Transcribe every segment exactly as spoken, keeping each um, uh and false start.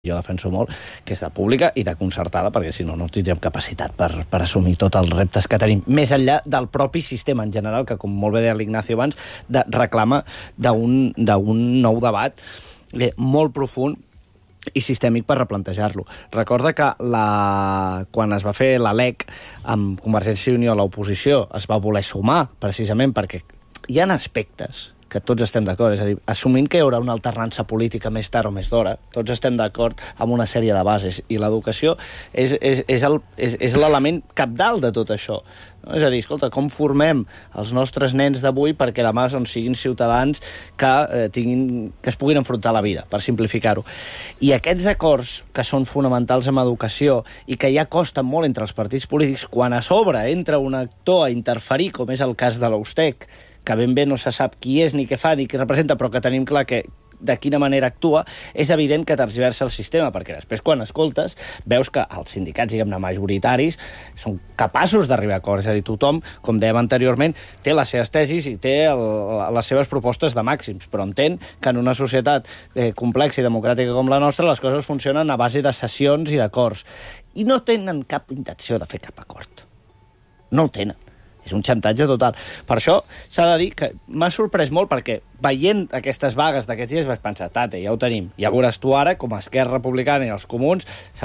jo defenso molt, que és de pública i de concertada, perquè si no, no tindríem capacitat per, per assumir tots els reptes que tenim, més enllà del propi sistema en general, que com molt bé deia l'Ignacio abans, de, reclama d'un nou debat eh, molt profund i sistèmic per replantejar-lo. Recorda que la... quan es va fer la L E C amb Convergència i Unió a l'oposició es va voler sumar, precisament perquè hi ha aspectes que tots estem d'acord, és a dir, assumint que hi haurà una alternança política més tard o més d'hora, tots estem d'acord amb una sèrie de bases, i l'educació és, és, és, el, és, és l'element cabdal de tot això. No? És a dir, escolta, com formem els nostres nens d'avui perquè demà doncs, siguin ciutadans que, eh, tinguin, que es puguin enfrontar a la vida, per simplificar-ho. I aquests acords que són fonamentals en educació i que ja costen molt entre els partits polítics, quan a sobre entra un actor a interferir, com és el cas de l'Eustec, que ben bé no se sap qui és, ni què fa, ni què representa, però que tenim clar que de quina manera actua, és evident que tergiversa el sistema, perquè després, quan escoltes, veus que els sindicats, diguem-ne, majoritaris, són capaços d'arribar a acords. És a dir, tothom, com dèiem anteriorment, té les seves tesis i té el, les seves propostes de màxims, però entén que en una societat eh, complexa i democràtica com la nostra, les coses funcionen a base de sessions i d'acords. I no tenen cap intenció de fer cap acord. No ho tenen. És un xantatge total. Per això s'ha de dir que m'ha sorprès molt, perquè veient aquestes vagues d'aquests dies vaig pensar, tate, ja ho tenim. Ja veuràs tu ara, com a Esquerra Republicana i els comuns,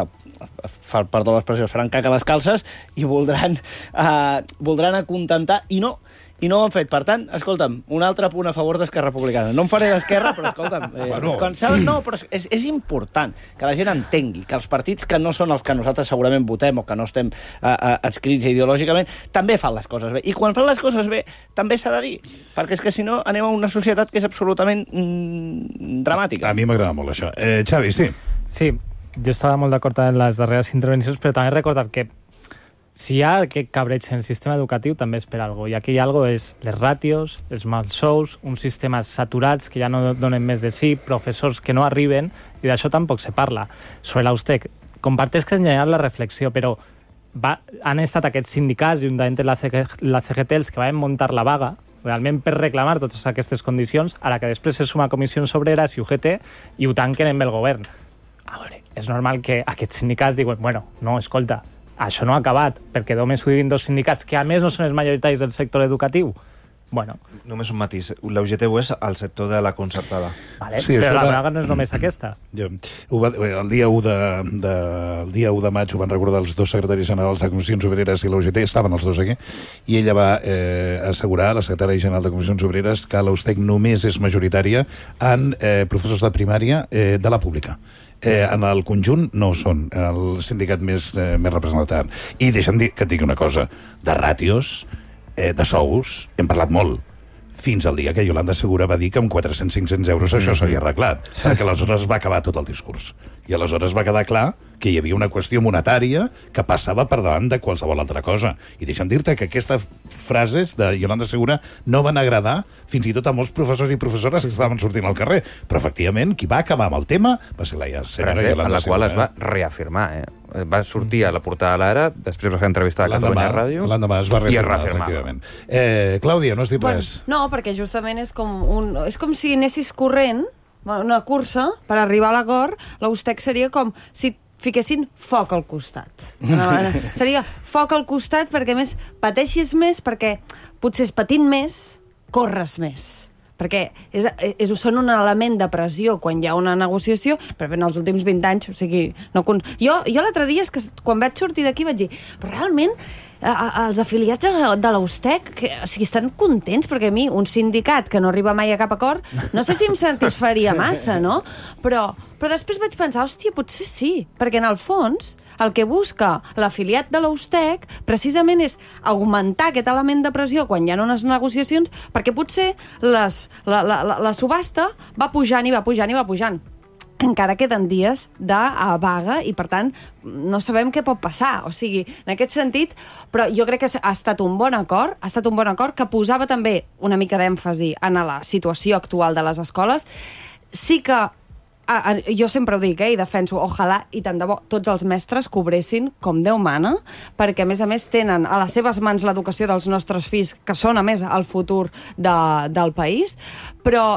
perdó l'expressió, faran caca a les calces i voldran, eh, voldran acontentar, i no, i no ho han fet. Per tant, escolta'm, un altre punt a favor d'Esquerra Republicana. No em faré d'Esquerra, però escolta'm, eh, bueno. quan saben, no, però és, és important que la gent entengui que els partits que no són els que nosaltres segurament votem o que no estem eh, adscrits ideològicament, també fan les coses bé. I quan fan les coses bé, també s'ha de dir, perquè és que si no anem a una societat que és absolutament mm, dramàtica. A mi m'agrada molt això. Eh, Xavi, sí. Sí, jo estava molt d'acord en les darreres intervencions, però també he recordat que si hi ha aquest cabreig en el sistema educatiu, també és per alguna cosa. I aquí hi ha alguna cosa, és les ràtios, els mals sous, uns sistemes saturats que ja no donen més de sí, professors que no arriben, i d'això tampoc se parla. Sobre l'Austec, comparteix que en general la reflexió, però va, han estat aquests sindicats, juntament la, la C G T, els que van muntar la vaga, realment per reclamar totes aquestes condicions, a la que després se suma Comissions Obreres i U G T, i ho tanquen amb el govern. A veure, és normal que aquests sindicats diuen, bueno, no, escolta, això no ha acabat, perquè només ho diuen dos sindicats, que a més no són els majoritaris del sector educatiu. Bueno. Només un matís. La U G T ho és al sector de la concertada. Vale, sí, però la va... vaga no és només aquesta. Jo, ho va, el, dia u de, de, el dia u de maig ho van recordar els dos secretaris generals de Comissions Obreres i la U G T, estaven els dos aquí, i ella va eh, assegurar, la secretària general de Comissions Obreres, que l'Austec només és majoritària en eh, professors de primària eh, de la pública. Eh, en el conjunt no són el sindicat més, eh, més representant. I deixa'm dir que et digui una cosa, de ràtios, eh, de sous, hem parlat molt, fins al dia que Yolanda Segura va dir que amb quatre-cents cinc-cents euros això mm-hmm. s'havia arreglat, perquè aleshores va acabar tot el discurs. I aleshores va quedar clar que hi havia una qüestió monetària que passava per davant de qualsevol altra cosa. I deixa'm dir-te que aquestes frases de Yolanda Segura no van agradar fins i tot a molts professors i professores que estaven sortint al carrer. Però, efectivament, qui va acabar amb el tema va ser la senyora Yolanda Segura. En la qual es va reafirmar, eh? Va sortir a la portada de l'Ara, després va fer entrevista a Catalunya Ràdio l'endemà es va reafirmar, efectivament. Eh, Clàudia, no has dit bueno, res? No, perquè justament és com, un, és com si anessis corrent una cursa per arribar a l'acord. L'Austec seria com si fiquessin foc al costat. No, no, seria foc al costat perquè, més, pateixis més, perquè potser patint més, corres més. Perquè és, és, són un element de pressió quan hi ha una negociació, però en els últims vint anys, o sigui... No, jo jo l'altre dia, és que quan vaig sortir d'aquí vaig dir, però realment a, a, els afiliats de l'Austec o sigui, estan contents, perquè a mi un sindicat que no arriba mai a cap acord, no sé si em satisfaria massa, no? Però, però després vaig pensar, hòstia, potser sí, perquè en el fons el que busca l'afiliat de l'Austec precisament és augmentar aquest element de pressió quan hi ha unes negociacions, perquè potser les, la, la, la, la subhasta va pujant i va pujant i va pujant. Encara queden dies de vaga i, per tant, no sabem què pot passar. O sigui, en aquest sentit, però jo crec que ha estat un bon acord, ha estat un bon acord que posava també una mica d'èmfasi en la situació actual de les escoles. Sí que Ah, jo sempre ho dic, eh, i defenso, ojalà, i tant de bo, tots els mestres cobressin com Déu mana, perquè, a més a més, tenen a les seves mans l'educació dels nostres fills, que són, a més, el futur de, del país, però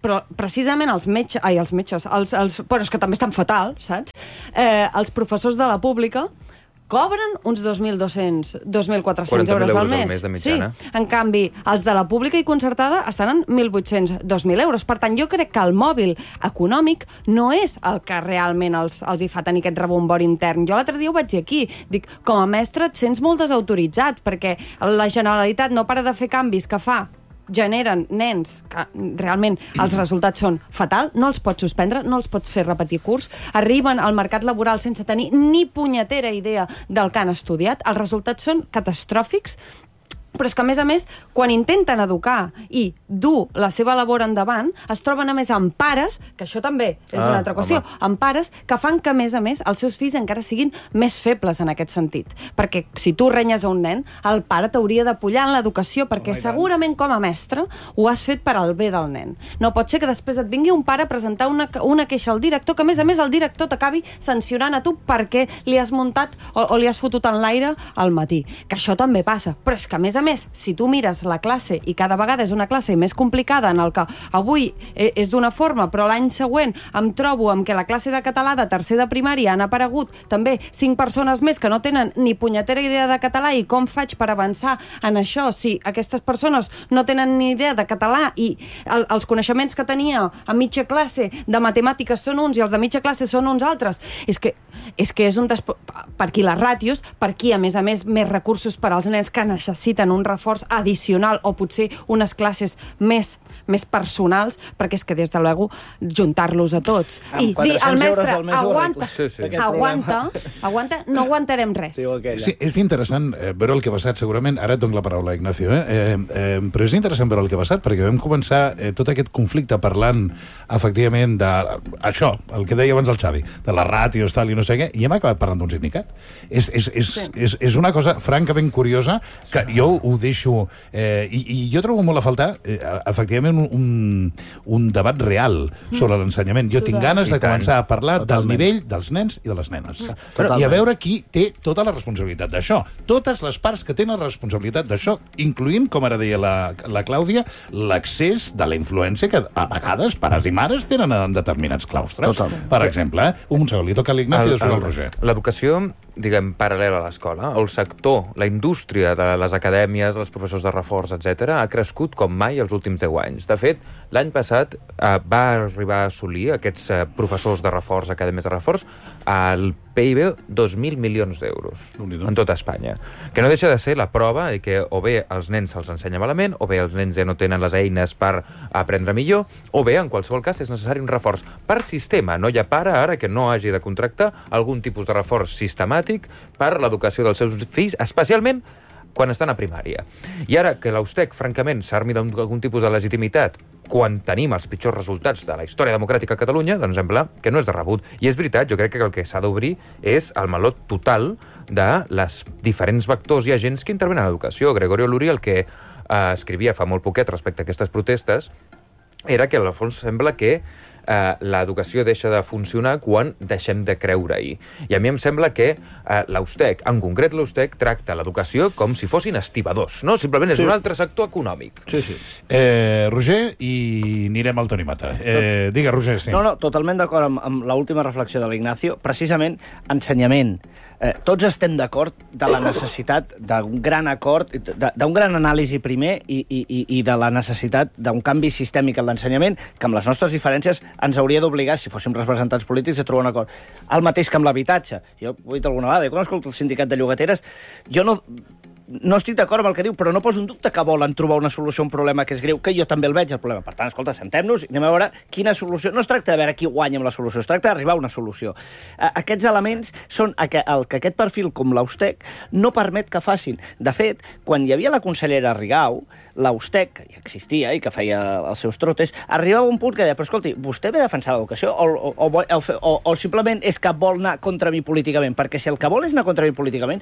però precisament els metges, ai, els metges, els, els, bueno, és que també estan fatal, saps? Eh, els professors de la pública cobren uns dos mil dos-cents, dos mil quatre-cents euros al mes. mes de mitjana. Sí. En canvi, els de la pública i concertada estan en mil vuit-cents, dos mil euros. Per tant, jo crec que el mòbil econòmic no és el que realment els, els hi fa tenir aquest rebombori intern. Jo l'altre dia ho vaig dir aquí. Dic, com a mestre et sents molt desautoritzat, perquè la Generalitat no para de fer canvis que fa generen nens que realment els resultats són fatal, no els pots suspendre, no els pots fer repetir curs, arriben al mercat laboral sense tenir ni punyetera idea del que han estudiat, els resultats són catastròfics, però és que, a més a més, quan intenten educar i dur la seva labor endavant, es troben, a més, amb pares, que això també és Ah, una altra qüestió, home. amb pares que fan que, a més a més, els seus fills encara siguin més febles en aquest sentit. Perquè si tu renyes a un nen, el pare t'hauria d'apoyar en l'educació, perquè segurament, com a mestre, ho has fet per al bé del nen. No pot ser que després et vingui un pare a presentar una, una queixa al director, que, a més a més, el director t'acabi sancionant a tu perquè li has muntat o, o li has fotut en l'aire al matí. Que això també passa. Però és que, a més a més, si tu mires la classe i cada vegada és una classe més complicada en el que avui és d'una forma però l'any següent em trobo amb que la classe de català de tercer de primària han aparegut també cinc persones més que no tenen ni punyetera idea de català i com faig per avançar en això si aquestes persones no tenen ni idea de català i el, els coneixements que tenia a mitja classe de matemàtiques són uns i els de mitja classe són uns altres. És que és, que és un despo... per aquí les ràtios, per aquí a més a més més recursos per als nens que necessiten un reforç addicional o potser unes classes més més personals, perquè és que des de luego juntar-los a tots Amb i dir al mestre, al mes ho aguanta, Sí, sí. aguanta, aguanta, no aguantarem res. Diu aquella. Sí, és interessant eh, veure el que ha passat, segurament, ara et dono la paraula, Ignacio, eh? Eh, eh, però és interessant veure el que ha passat, perquè vam començar eh, tot aquest conflicte parlant, efectivament, de això, el que deia abans el Xavi, de les ràtios, tal, i no sé què, i hem acabat parlant d'un sindicat. És, és, és, Sí. és, és una cosa francament curiosa, que jo ho deixo... Eh, i, I jo trobo molt a faltar, eh, efectivament, un, un, un debat real sobre l'ensenyament. Jo tinc ganes de I tant. començar a parlar Totalment. del nivell dels nens i de les nenes. Totalment. I a veure qui té tota la responsabilitat d'això. Totes les parts que tenen la responsabilitat d'això, incloent, com ara deia la, la Clàudia, l'accés de la influència que a vegades pares i mares tenen en determinats claustres. Totalment. Per exemple, eh? un segon, li toca a l'Ignacio i després al Roger. L'educació, diguem, paral·lela a l'escola, el sector, la indústria de les acadèmies, els professors de reforç, etcètera, ha crescut com mai els últims deu anys. De fet, l'any passat eh, va arribar a assolir aquests eh, professors de reforç, acadèmies de reforç, al P I B dos mil milions d'euros Déu-n'hi-do. en tota Espanya. Que no deixa de ser la prova de que o bé els nens se'ls ensenya malament, o bé els nens ja no tenen les eines per aprendre millor, o bé, en qualsevol cas, és necessari un reforç per sistema. No hi ha pare ara que no hagi de contractar algun tipus de reforç sistemàtic per l'educació dels seus fills, especialment quan estan a primària. I ara que l'Austec, francament, s'armi d'algun tipus de legitimitat quan tenim els pitjors resultats de la història democràtica a Catalunya, doncs sembla que no és de rebut. I és veritat, jo crec que el que s'ha d'obrir és el meló total de les diferents vectors i agents que intervenen a l'educació. Gregorio Luri el que eh, escrivia fa molt poquet respecte a aquestes protestes era que, al fons, sembla que Uh, l'educació deixa de funcionar quan deixem de creure-hi. I a mi em sembla que uh, l'Austec, en concret l'Austec, tracta l'educació com si fossin estibadors, no? Simplement és Sí. un altre sector econòmic. Sí, sí. Eh, Roger, i anirem al Toni Mata. Eh, digue, Roger, sí. No, no, totalment d'acord amb, amb l'última reflexió de l'Ignacio. Precisament, ensenyament. Eh, tots estem d'acord de la necessitat d'un gran acord, de- d'un gran anàlisi primer i, i, i- i de la necessitat d'un canvi sistèmic en l'ensenyament que amb les nostres diferències ens hauria d'obligar, si fóssim representants polítics, a trobar un acord. El mateix que amb l'habitatge. Jo ho he dit alguna vegada, quan escolto el sindicat de llogateres, jo no... no estic d'acord amb el que diu, però no poso en dubte que volen trobar una solució a un problema que és greu, que jo també el veig, el problema. Per tant, escolta, sentem-nos i anem a veure quina solució... No es tracta de veure qui guanya amb la solució, es tracta d'arribar a una solució. Eh, Aquests elements són el que, el que aquest perfil com l'Austec no permet que facin. De fet, quan hi havia la consellera Rigau, l'Austec, que ja existia i que feia els seus trotes, arribava a un punt que deia, però escolti, vostè ve a defensar l'educació o, o, o, o, o, o simplement és que vol anar contra mi políticament? Perquè si el que vol és anar contra mi políticament,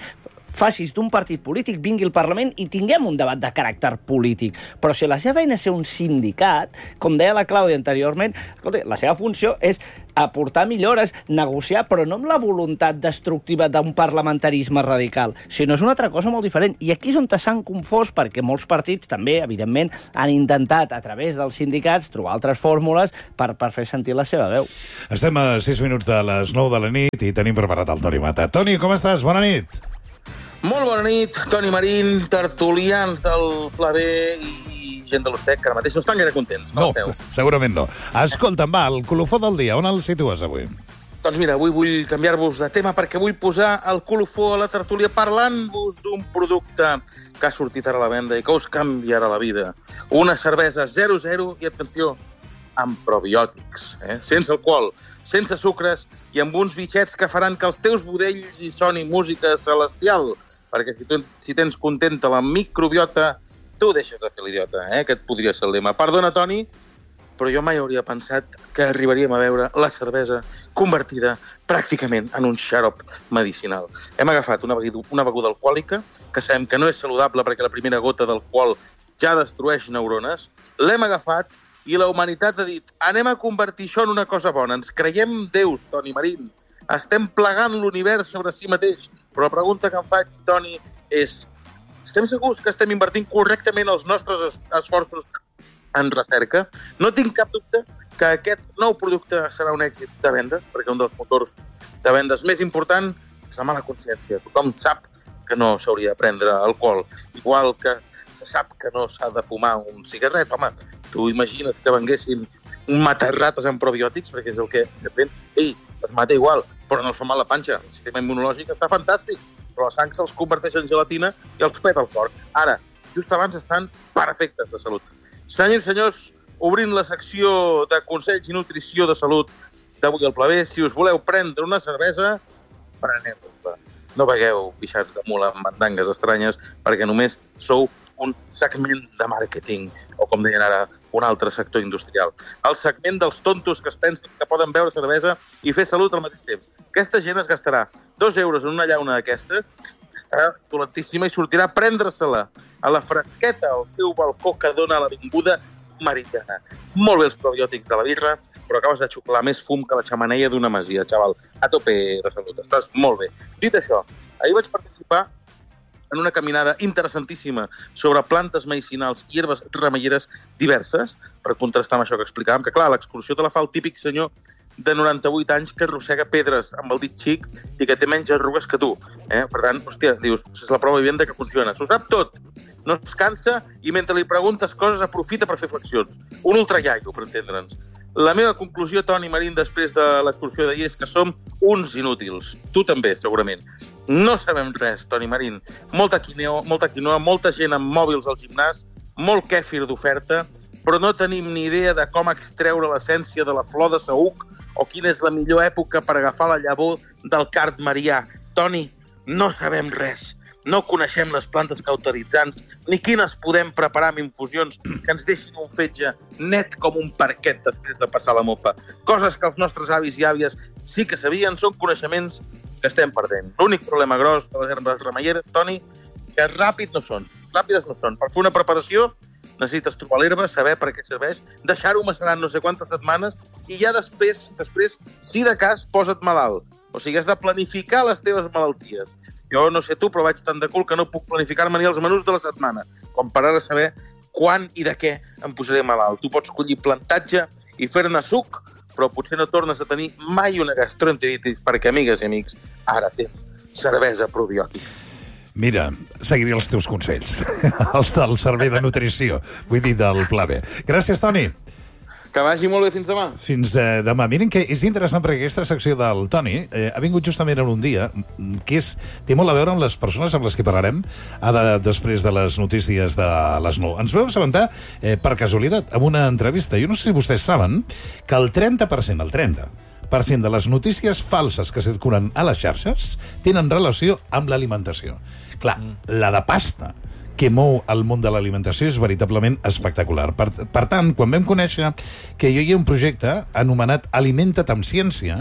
facis d'un partit polític, vingui al Parlament i tinguem un debat de caràcter polític. Però si la seva feina és ser un sindicat, com deia la Clàudia anteriorment, escolta, la seva funció és aportar millores, negociar, però no amb la voluntat destructiva d'un parlamentarisme radical, sinó és una altra cosa molt diferent. I aquí és on s'han confós, perquè molts partits també, evidentment, han intentat, a través dels sindicats, trobar altres fórmules per, per fer sentir la seva veu. Estem a sis minuts de les nou de la nit i tenim preparat el Toni Mata. Toni, com estàs? Bona nit. Molt bona nit, Toni Marín, tertulians del Pla B i gent de l'Ustec, que ara mateix no estan gaire contents. No, no segurament no. Escolta'm, va, el colofó del dia, on el situes avui? Doncs mira, avui vull canviar-vos de tema perquè vull posar el colofó a la tertúlia parlant-vos d'un producte que ha sortit ara a la venda i que us canviarà la vida. Una cervesa zero zero i, atenció, amb probiòtics, eh? Sense alcohol, sense sucres i amb uns bitxets que faran que els teus budells hi soni música celestial, perquè si, tu, si tens contenta la microbiota, tu deixes de fer l'idiota, eh? Aquest podria ser el lema. Perdona, Toni, però jo mai hauria pensat que arribaríem a veure la cervesa convertida pràcticament en un xarop medicinal. Hem agafat una beguda, una beguda alcohòlica, que sabem que no és saludable perquè la primera gota d'alcohol ja destrueix neurones, l'hem agafat i la humanitat ha dit, anem a convertir això en una cosa bona. Ens creiem déus, Toni Marín. Estem plegant l'univers sobre si mateix. Però la pregunta que em faig, Toni, és, estem segurs que estem invertint correctament els nostres esforços en recerca? No tinc cap dubte que aquest nou producte serà un èxit de venda, perquè un dels motors de vendes més important és la mala consciència. Tothom sap que no s'hauria de prendre alcohol, igual que se sap que no s'ha de fumar un cigarret. Home, tu imagines que venguessin un matarrates amb probiòtics, perquè és el que depèn. Ei, es mata igual, però no els fa mal la panxa. El sistema immunològic està fantàstic, però la sang se'ls converteix en gelatina i els peta el cor. Ara, just abans estan perfectes de salut. Senyors i senyors, obrint la secció de consells i nutrició de salut d'avui al Pla B, si us voleu prendre una cervesa, preneu-la. No vegueu pixats de mula amb mandangues estranyes, perquè només sou un segment de màrqueting, o com deien ara, un altre sector industrial. El segment dels tontos que es pensen que poden beure cervesa i fer salut al mateix temps. Aquesta gent es gastarà dos euros en una llauna d'aquestes, estarà dolentíssima i sortirà a prendre-se-la a la fresqueta al seu balcó que dona a l'avinguda Meridiana. Molt bé els probiòtics de la birra, però acabes de xuclar més fum que la xamaneia d'una masia, xaval. A tope de salut, estàs molt bé. Dit això, ahir vaig participar en una caminada interessantíssima sobre plantes medicinals i herbes remeieres diverses, per contrastar amb això que explicàvem, que clar, l'excursió te la fa el típic senyor de noranta-vuit anys que arrossega pedres amb el dit xic i que té menys arrugues que tu. Eh? Per tant, hòstia, dius, és la prova vivent que funciona. S'ho sap tot, no es cansa i mentre li preguntes coses aprofita per fer flexions. Un ultraiaico, per entendre'ns. La meva conclusió, Toni Marín, després de l'excursió d'ahir és que som uns inútils. Tu també, segurament. No sabem res, Toni Marín. Molta quinoa, molta, quinoa, molta gent amb mòbils al gimnàs, molt kèfir d'oferta, però no tenim ni idea de com extreure l'essència de la flor de saüc o quina és la millor època per agafar la llavor del card marià. Toni, no sabem res. No coneixem les plantes cauteritzants, ni quines podem preparar amb infusions que ens deixin un fetge net com un parquet després de passar la mopa. Coses que els nostres avis i àvies sí que sabien, són coneixements que estem perdent. L'únic problema gros de les herbes remeieres, Toni, que ràpid no són. Ràpides no són. Per fer una preparació necessites trobar l'herba, saber per què serveix, deixar-ho macerant no sé quantes setmanes i ja després, després, si de cas, posa't malalt. O sigui, has de planificar les teves malalties. Jo no sé tu, però vaig tan de cul que no puc planificar-me ni els menús de la setmana, com per ara saber quan i de què em posaré malalt. Tu pots collir plantatge i fer-ne suc, però potser no tornes a tenir mai una gastroenteritis, perquè, amigues i amics, ara tens cervesa probiòtica. Mira, seguiré els teus consells, els del Servei de Nutrició, vull dir, del Pla B. Gràcies, Toni. Que vagi molt bé, fins demà. Fins eh, demà. Miren que és interessant perquè aquesta secció del Toni eh, ha vingut justament en un dia que és, té molt a veure amb les persones amb les que parlarem ara, després de les notícies de les nou. Ens vam assabentar, eh, per casualitat, amb una entrevista. Jo no sé si vostès saben que el trenta per cent, el trenta per cent de les notícies falses que circulen a les xarxes tenen relació amb l'alimentació. Clar, la de pasta que mou el món de l'alimentació és veritablement espectacular. Per, per tant, quan vam conèixer que hi havia un projecte anomenat Alimenta't amb ciència,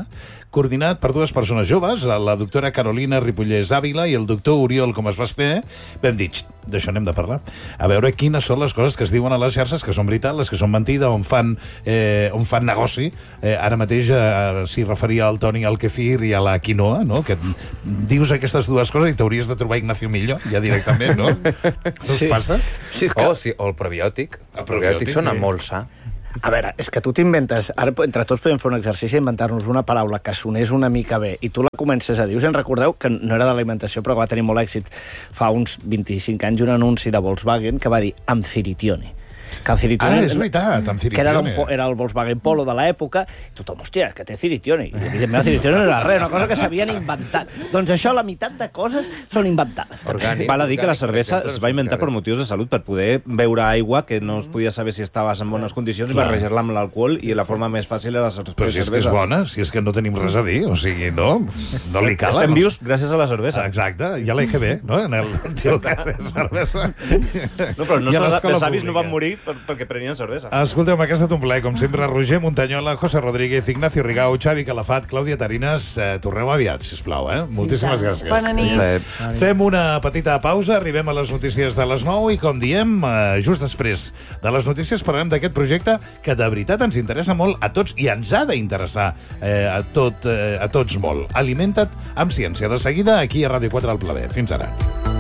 coordinat per dues persones joves, la doctora Carolina Ripollès Ávila i el doctor Oriol Comas-Basté. Vam dir, d'això anem de parlar. A veure quines són les coses que es diuen a les xarxes, que són veritat, les que són mentida, on fan, eh, on fan negoci. Eh, ara mateix eh, s'hi referia al Toni al kefir i a la quinoa, no? Que dius aquestes dues coses i t'hauries de trobar Ignacio Millo, ja directament, no? Això Sí. us passa? Sí, és que... O, sí, o el probiòtic. El El probiòtic probiòtic, sona sí. molt sa. A veure, és que tu t'inventes... Ara, entre tots podem fer un exercici d'inventar-nos una paraula que sonés una mica bé i tu la comences a dir. Us en recordeu que no era d'alimentació, però que va tenir molt èxit fa uns vint-i-cinc anys un anunci de Volkswagen que va dir Amciritione. Que el Ciritione... Ah, és veritat, amb Que era, Ciritione. po- era el Volkswagen Polo de l'època, i tothom, hòstia, que té Ciritione. I evidentment el Ciritione no era res, una cosa que s'havien inventat. Doncs això, la meitat de coses són inventades. Orgànic. Val a dir que la orgànic, cervesa per exemple, es va inventar per motius de salut, per poder beure aigua que no es podia saber si estaves en bones condicions i Clar. barrejar-la amb l'alcohol, i la forma més fàcil era la cervesa. Però si és que és bona, si és que no tenim res a dir, o sigui, no, no li cal. Estem vius gràcies a la cervesa. Exacte, ja l'he que bé, no? En el, en el cas de cervesa. No, però els I a nostres l'escola els avis no pública. van morir per, perquè prenien cervesa. Escolteu, aquest ha estat un plaer, com sempre, Roger Montanyola, José Rodríguez, Ignacio Rigau, Xavi Calafat, Clàudia Tarines. Eh, torneu aviat, sisplau, eh? Moltíssimes gràcies. Bona nit. Fem una petita pausa, arribem a les notícies de les nou i, com diem, eh, just després de les notícies parlarem d'aquest projecte que de veritat ens interessa molt a tots i ens ha d'interessar eh, a, tot, eh, a tots molt. Alimenta't amb ciència. De seguida, aquí a Ràdio quatre al Pla B. Fins ara.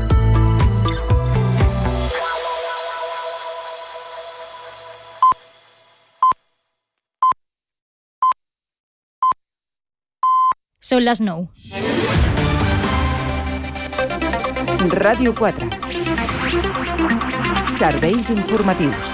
Són les nou. Ràdio quatre. Serveis informatius.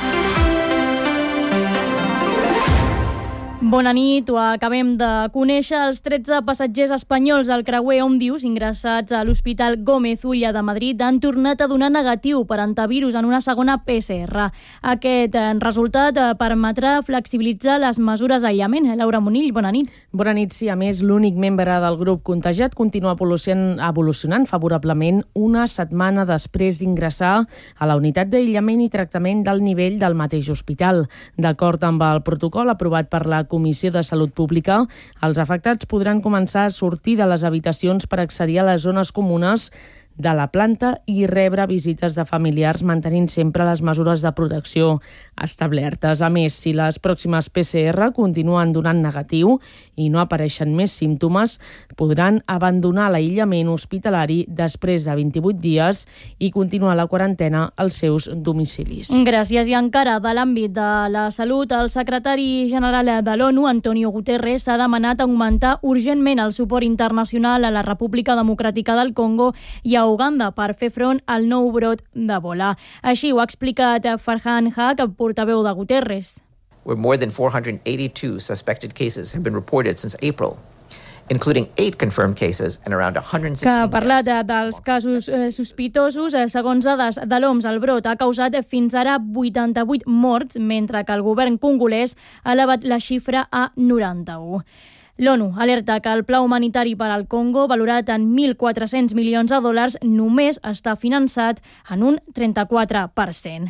Bona nit, ho acabem de conèixer. Els tretze passatgers espanyols del creuer Òmnius ingressats a l'Hospital Gómez Ulla de Madrid han tornat a donar negatiu per antivirus en una segona P C R. Aquest resultat permetrà flexibilitzar les mesures d'aïllament. Laura Monill, bona nit. Bona nit, sí. A més, l'únic membre del grup contagiat continua evolucionant, evolucionant favorablement una setmana després d'ingressar a la unitat d'aïllament i tractament del nivell del mateix hospital. D'acord amb el protocol aprovat per la Comissió de Salut Pública, els afectats podran començar a sortir de les habitacions per accedir a les zones comunes de la planta i rebre visites de familiars, mantenint sempre les mesures de protecció establertes. A més, si les pròximes P C R continuen donant negatiu i no apareixen més símptomes, podran abandonar l'aïllament hospitalari després de vint-i-vuit dies i continuar la quarantena als seus domicilis. Gràcies. I encara de l'àmbit de la salut, el secretari general de l'ONU, Antonio Guterres, ha demanat augmentar urgentment el suport internacional a la República Democràtica del Congo i a Uganda per fer front al nou brot d'Ebola. Així ho ha explicat Farhan Haq, portaveu de Guterres. Where more than four hundred eighty-two suspected cases have been reported since April, including eight confirmed cases and around one hundred sixteen que ha parlat deaths. dels casos eh, sospitosos. Eh, segons dades de l'O M S, el brot ha causat fins ara vuitanta-vuit morts, mentre que el govern congolès ha elevat la xifra a noranta-u. L'ONU alerta que el pla humanitari per al Congo, valorat en mil quatre-cents milions de dòlars, només està finançat en un trenta-quatre per cent.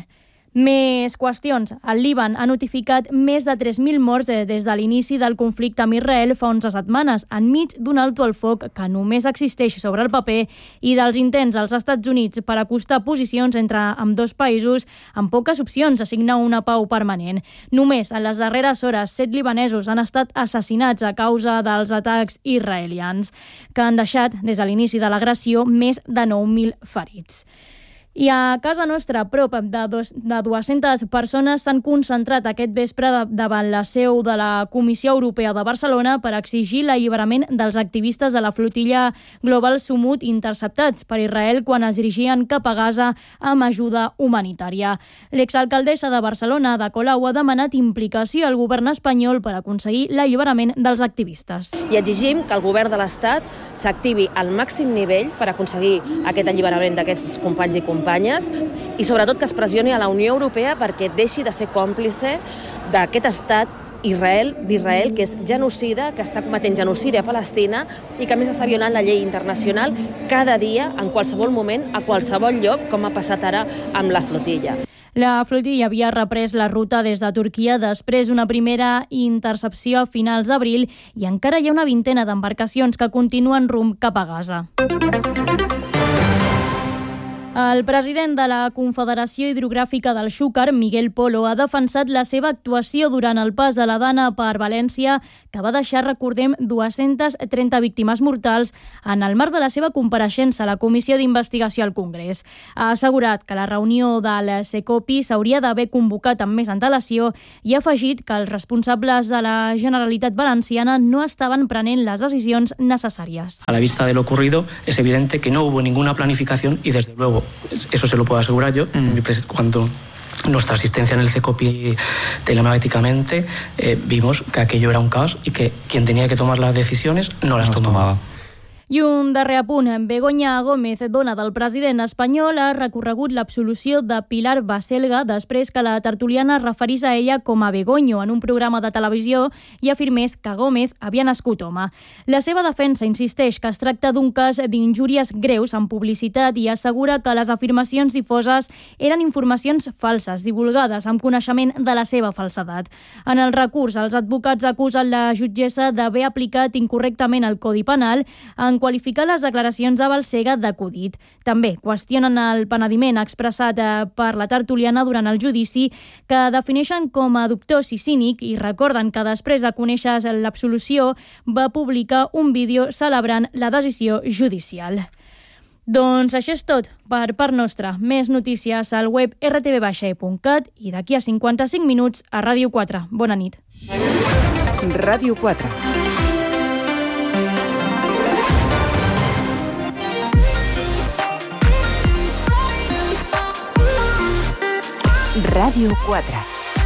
Més qüestions. El Líban ha notificat més de tres mil morts des de l'inici del conflicte amb Israel fa onze setmanes, enmig d'un alto al foc que només existeix sobre el paper i dels intents als Estats Units per acostar posicions entre ambdós països amb poques opcions a signar una pau permanent. Només en les darreres hores, set libanesos han estat assassinats a causa dels atacs israelians, que han deixat, des de l'inici de l'agressió, més de nou mil ferits. I a casa nostra, prop de, dos, de dues-centes persones s'han concentrat aquest vespre de, davant la seu de la Comissió Europea de Barcelona per exigir l'alliberament dels activistes de la flotilla Global Sumut interceptats per Israel quan es dirigien cap a Gaza amb ajuda humanitària. L'exalcaldessa de Barcelona, Ada Colau, ha demanat implicació al govern espanyol per aconseguir l'alliberament dels activistes. I exigim que el govern de l'Estat s'activi al màxim nivell per aconseguir aquest alliberament d'aquests companys i companys i sobretot que es pressioni a la Unió Europea perquè deixi de ser còmplice d'aquest estat Israel, d'Israel, que és genocida, que està cometent genocidi a Palestina i que a més està violant la llei internacional cada dia, en qualsevol moment, a qualsevol lloc, com ha passat ara amb la flotilla. La flotilla havia reprès la ruta des de Turquia després d'una primera intercepció a finals d'abril i encara hi ha una vintena d'embarcacions que continuen rumb cap a Gaza. El president de la Confederació Hidrogràfica del Xúquer, Miguel Polo, ha defensat la seva actuació durant el pas de la Dana per València, que va deixar, recordem, dues-centes trenta víctimes mortals en el marc de la seva compareixença a la Comissió d'Investigació al Congrés. Ha assegurat que la reunió del Secopi s'hauria d'haver convocat amb més antelació i ha afegit que els responsables de la Generalitat Valenciana no estaven prenent les decisions necessàries. A la vista de lo ocurrido, es evidente que no hubo ninguna planificación y, desde luego, eso se lo puedo asegurar yo, mm. cuando nuestra asistencia en el Secopi telemáticamente eh, vimos que aquello era un caos y que quien tenía que tomar las decisiones no las no tomaba. tomaba. I un darrer apunt. Begoña Gómez, dona del president espanyol, ha recorregut l'absolució de Pilar Baselga després que la tertuliana referís a ella com a Begoño en un programa de televisió i afirmés que Gómez havia nascut home. La seva defensa insisteix que es tracta d'un cas d'injúries greus en publicitat i assegura que les afirmacions difoses eren informacions falses, divulgades amb coneixement de la seva falsedat. En el recurs, els advocats acusen la jutgessa d'haver aplicat incorrectament el Codi Penal en qualificar les declaracions de Balsega d'acudit. També qüestionen el penediment expressat per la tertuliana durant el judici, que defineixen com a dubtós i cínic i recorden que després de conèixer l'absolució va publicar un vídeo celebrant la decisió judicial. Doncs això és tot per part nostra. Més notícies al web erre te ve baixa e punt cat i d'aquí a cinquanta-cinc minuts a Ràdio quatre. Bona nit. Ràdio quatre. Ràdio quatre.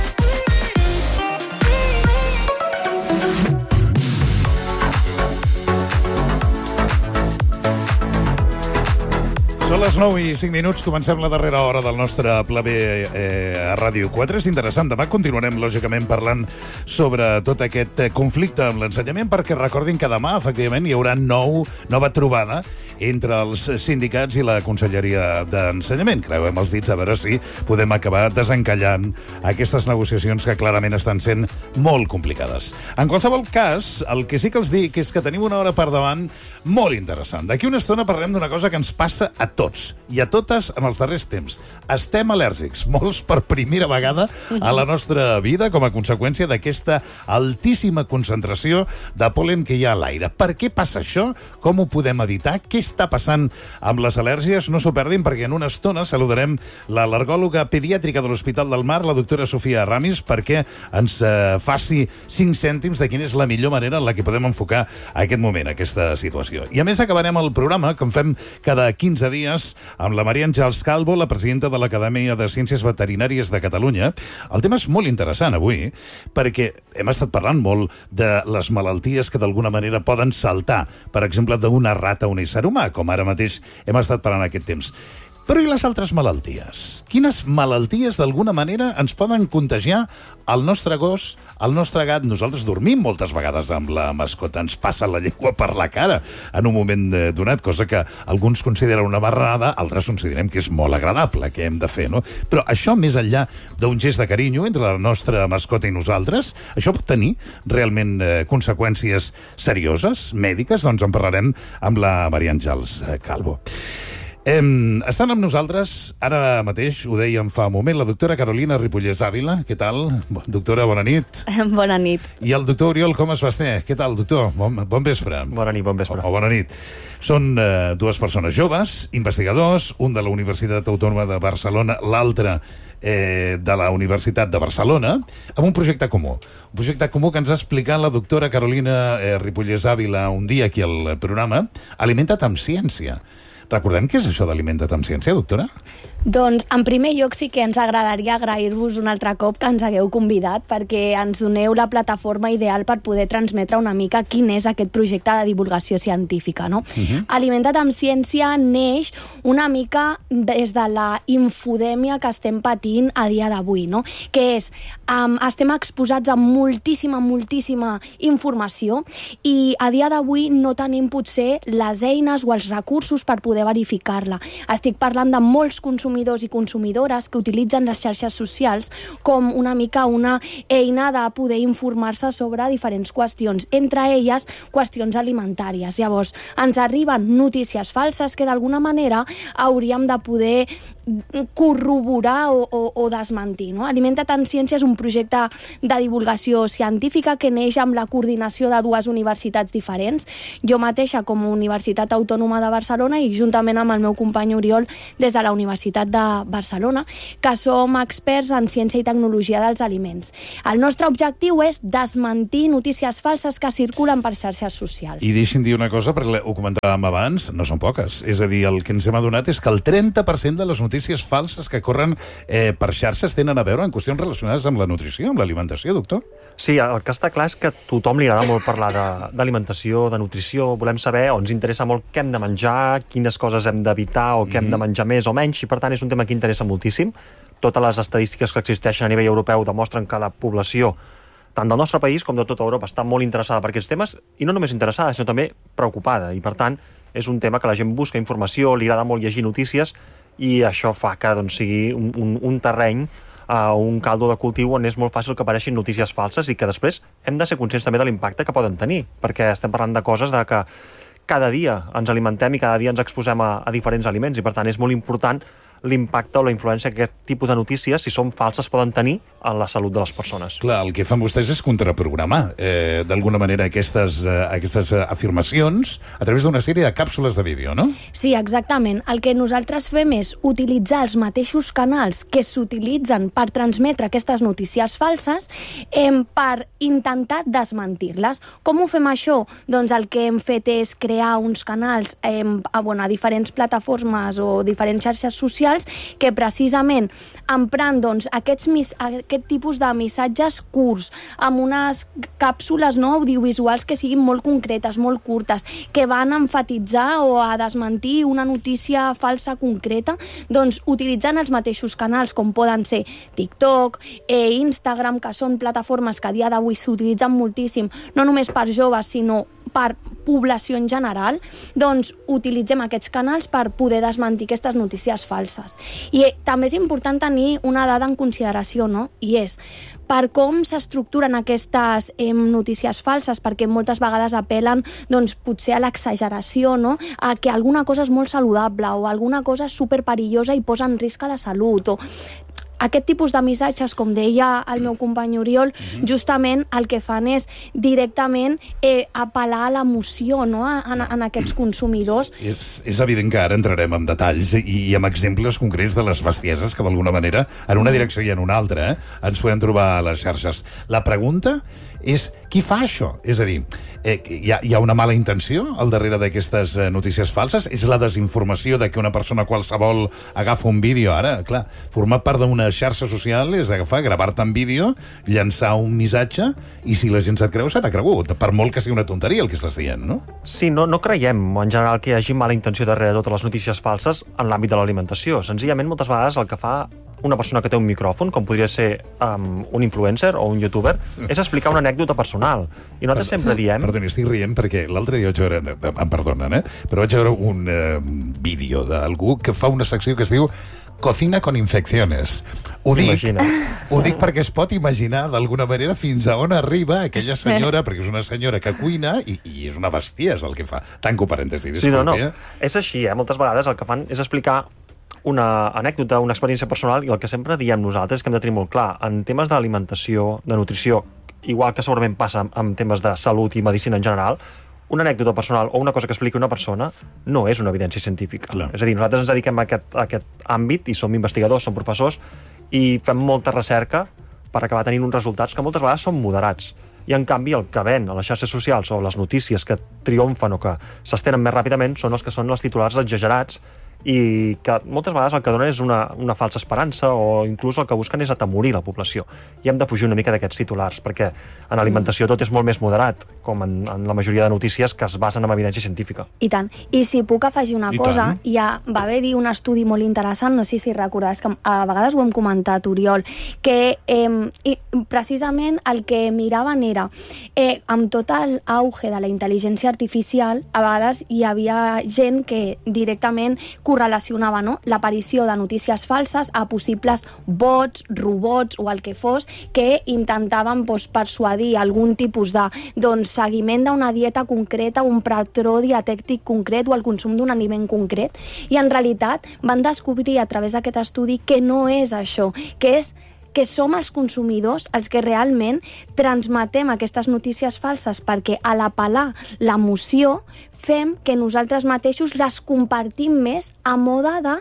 Són les nou i cinc minuts, comencem la darrera hora del nostre pla B eh, a Ràdio quatre. És interessant, demà continuarem, lògicament, parlant sobre tot aquest conflicte amb l'ensenyament, perquè recordin que demà, efectivament, hi haurà nou, nova trobada entre els sindicats i la Conselleria d'Ensenyament. Creuem els dits a veure si podem acabar desencallant aquestes negociacions que clarament estan sent molt complicades. En qualsevol cas, el que sí que els dic és que tenim una hora per davant molt interessant. D'aquí una estona parlarem d'una cosa que ens passa a tots i a totes en els darrers temps. Estem al·lèrgics, molts per primera vegada a la nostra vida com a conseqüència d'aquesta altíssima concentració de pol·len que hi ha a l'aire. Per què passa això? Com ho podem evitar? Què està passant amb les al·lèrgies? No s'ho perdin, perquè en una estona saludarem l'al·lergòloga pediàtrica de l'Hospital del Mar, la doctora Sofia Ramis, perquè ens eh, faci cinc cèntims de quina és la millor manera en la que podem enfocar a aquest moment, aquesta situació. I a més acabarem el programa, com fem cada quinze dies, amb la Maria Àngels Calvo, la presidenta de l'Acadèmia de Ciències Veterinàries de Catalunya. El tema és molt interessant avui, perquè hem estat parlant molt de les malalties que d'alguna manera poden saltar, per exemple, d'una rata a un ésser humà, com ara mateix hem estat parlant aquest temps. Però i les altres malalties? Quines malalties d'alguna manera ens poden contagiar el nostre gos, el nostre gat? Nosaltres dormim moltes vegades amb la mascota, ens passa la llengua per la cara en un moment donat, cosa que alguns consideren una marranada, altres considerem que és molt agradable, que hem de fer, no? Però això, més enllà d'un gest de carinyo entre la nostra mascota i nosaltres, això pot tenir realment eh, conseqüències serioses, mèdiques? Doncs en parlarem amb la Maria Àngels Calvo. Eh, estan amb nosaltres, ara mateix, ho dèiem fa un moment, la doctora Carolina Ripollès Ávila. Què tal? Doctora, bona nit. Bona nit. I el doctor Oriol Comas Basté. Què tal, doctor? Bon, bon vespre. Bona nit, bon vespre. O, o bona nit. Són eh, dues persones joves, investigadors, un de la Universitat Autònoma de Barcelona, l'altre eh, de la Universitat de Barcelona, amb un projecte comú. Un projecte comú que ens ha explicat la doctora Carolina eh, Ripollès Ávila un dia aquí al programa, Alimenta't amb ciència. Recordem què és això d'Alimenta't amb ciència, doctora? Doncs, en primer lloc, sí que ens agradaria agrair-vos un altre cop que ens hagueu convidat, perquè ens doneu la plataforma ideal per poder transmetre una mica quin és aquest projecte de divulgació científica, no? Uh-huh. Alimenta't amb ciència neix una mica des de la infodèmia que estem patint a dia d'avui, no? Que és, um, estem exposats a moltíssima, moltíssima informació i a dia d'avui no tenim potser les eines o els recursos per poder poder verificar-la. Estic parlant de molts consumidors i consumidores que utilitzen les xarxes socials com una mica una eina de poder informar-se sobre diferents qüestions, entre elles qüestions alimentàries. Llavors, ens arriben notícies falses que d'alguna manera hauríem de poder corroborar o, o, o desmentir. No? Alimenta't en Ciència és un projecte de divulgació científica que neix amb la coordinació de dues universitats diferents. Jo mateixa com a Universitat Autònoma de Barcelona i juntament amb el meu company Oriol des de la Universitat de Barcelona, que som experts en ciència i tecnologia dels aliments. El nostre objectiu és desmentir notícies falses que circulen per xarxes socials. I deixi'm dir una cosa, perquè ho comentàvem abans, no són poques. És a dir, el que ens hem adonat és que el trenta per cent de les notícies falses que corren eh, per xarxes tenen a veure en qüestions relacionades amb la nutrició, amb l'alimentació, doctor? Sí, el que està clar és que a tothom li agrada molt parlar d'alimentació, de, de nutrició, volem saber o ens interessa molt què hem de menjar, quines coses hem d'evitar o què mm. hem de menjar més o menys, i per tant és un tema que interessa moltíssim. Totes les estadístiques que existeixen a nivell europeu demostren que la població, tant del nostre país com de tota Europa, està molt interessada per aquests temes, i no només interessada, sinó també preocupada, i per tant és un tema que la gent busca informació, li agrada molt llegir notícies, i això fa que doncs, sigui un, un, un terreny, uh, un caldo de cultiu on és molt fàcil que apareixin notícies falses i que després hem de ser conscients també de l'impacte que poden tenir, perquè estem parlant de coses de que cada dia ens alimentem i cada dia ens exposem a, a diferents aliments, i per tant és molt important l'impacte o la influència que aquest tipus de notícies, si són falses, poden tenir en la salut de les persones. Clar, el que fan vostès és contraprogramar eh, d'alguna manera aquestes, eh, aquestes afirmacions a través d'una sèrie de càpsules de vídeo, no? Sí, exactament. El que nosaltres fem és utilitzar els mateixos canals que s'utilitzen per transmetre aquestes notícies falses eh, per intentar desmentir-les. Com ho fem això? Doncs el que hem fet és crear uns canals eh, a, bueno, a diferents plataformes o diferents xarxes socials que precisament emprant doncs, aquests, aquest tipus de missatges curts, amb unes càpsules no, audiovisuals que siguin molt concretes, molt curtes, que van a enfatitzar o a desmentir una notícia falsa concreta, doncs utilitzant els mateixos canals com poden ser TikTok, eh, Instagram, que són plataformes que a dia d'avui s'utilitzen moltíssim, no només per joves, sinó per població en general, doncs utilitzem aquests canals per poder desmentir aquestes notícies falses. I eh, també és important tenir una dada en consideració, no? I és per com s'estructuren aquestes eh, notícies falses, perquè moltes vegades apel·len doncs, potser a l'exageració, no? A que alguna cosa és molt saludable o alguna cosa és superperillosa i posa en risc a la salut, o aquest tipus de missatges, com deia el meu company Oriol, mm-hmm. justament el que fan és directament eh, apel·lar a l'emoció, no? en, en aquests consumidors. És, és evident que ara entrarem en detalls i, i amb exemples concrets de les bestieses que d'alguna manera, en una direcció i en una altra, eh, ens podem trobar a les xarxes. La pregunta és qui fa això? És a dir, eh, hi, ha, hi ha una mala intenció al darrere d'aquestes eh, notícies falses? És la desinformació de que una persona qualsevol agafa un vídeo? Ara, clar, formar part d'una xarxa social és agafar, gravar-te en vídeo, llançar un missatge, i si la gent se't creu, se t'ha cregut, per molt que sigui una tonteria el que estàs dient, no? Sí, no, no creiem, en general, que hi hagi mala intenció darrere de totes les notícies falses en l'àmbit de l'alimentació. Senzillament, moltes vegades el que fa una persona que té un micròfon, com podria ser um, un influencer o un youtuber, és explicar una anècdota personal. I nosaltres per, sempre diem... Perdoni, estic rient perquè l'altre dia vaig veure... Em perdonen, eh? Però vaig veure un eh, vídeo d'algú que fa una secció que es diu Cocina con infecciones. Ho dic, ho dic perquè es pot imaginar d'alguna manera fins a on arriba aquella senyora, perquè és una senyora que cuina i, i és una bestiesa el que fa. Tanco parèntesi, disculpi. Sí, no, no. Eh? És així, eh? Moltes vegades el que fan és explicar una anècdota, una experiència personal, i el que sempre diem nosaltres és que hem de tenir molt clar, en temes d'alimentació, de nutrició, igual que segurament passa en temes de salut i medicina en general, una anècdota personal o una cosa que expliqui una persona no és una evidència científica. Clar. És a dir, nosaltres ens dediquem a aquest, a aquest àmbit i som investigadors, som professors i fem molta recerca per acabar tenint uns resultats que moltes vegades són moderats. I en canvi el que ven a les xarxes socials o les notícies que triomfen o que s'estenen més ràpidament són els que són els titulars exagerats i que moltes vegades el que donen és una, una falsa esperança o inclús el que busquen és atemorir la població. I hem de fugir una mica d'aquests titulars, perquè en alimentació tot és molt més moderat, com en, en la majoria de notícies que es basen en evidència científica. I tant. I si puc afegir una I cosa, tant. ja va haver-hi un estudi molt interessant, no sé si recordes, que a vegades ho hem comentat, Oriol, que eh, i precisament el que miraven era, eh, amb tot el auge de la intel·ligència artificial, a vegades hi havia gent que directament correlacionava, no?, l'aparició de notícies falses a possibles bots, robots o el que fos, que intentaven doncs, persuadir algun tipus de doncs, seguiment d'una dieta concreta, un patró dietètic concret o el consum d'un aliment concret. I en realitat van descobrir a través d'aquest estudi que no és això, que és que som els consumidors els que realment transmetem aquestes notícies falses, perquè a l'apel·lar l'emoció fem que nosaltres mateixos les compartim més a mode de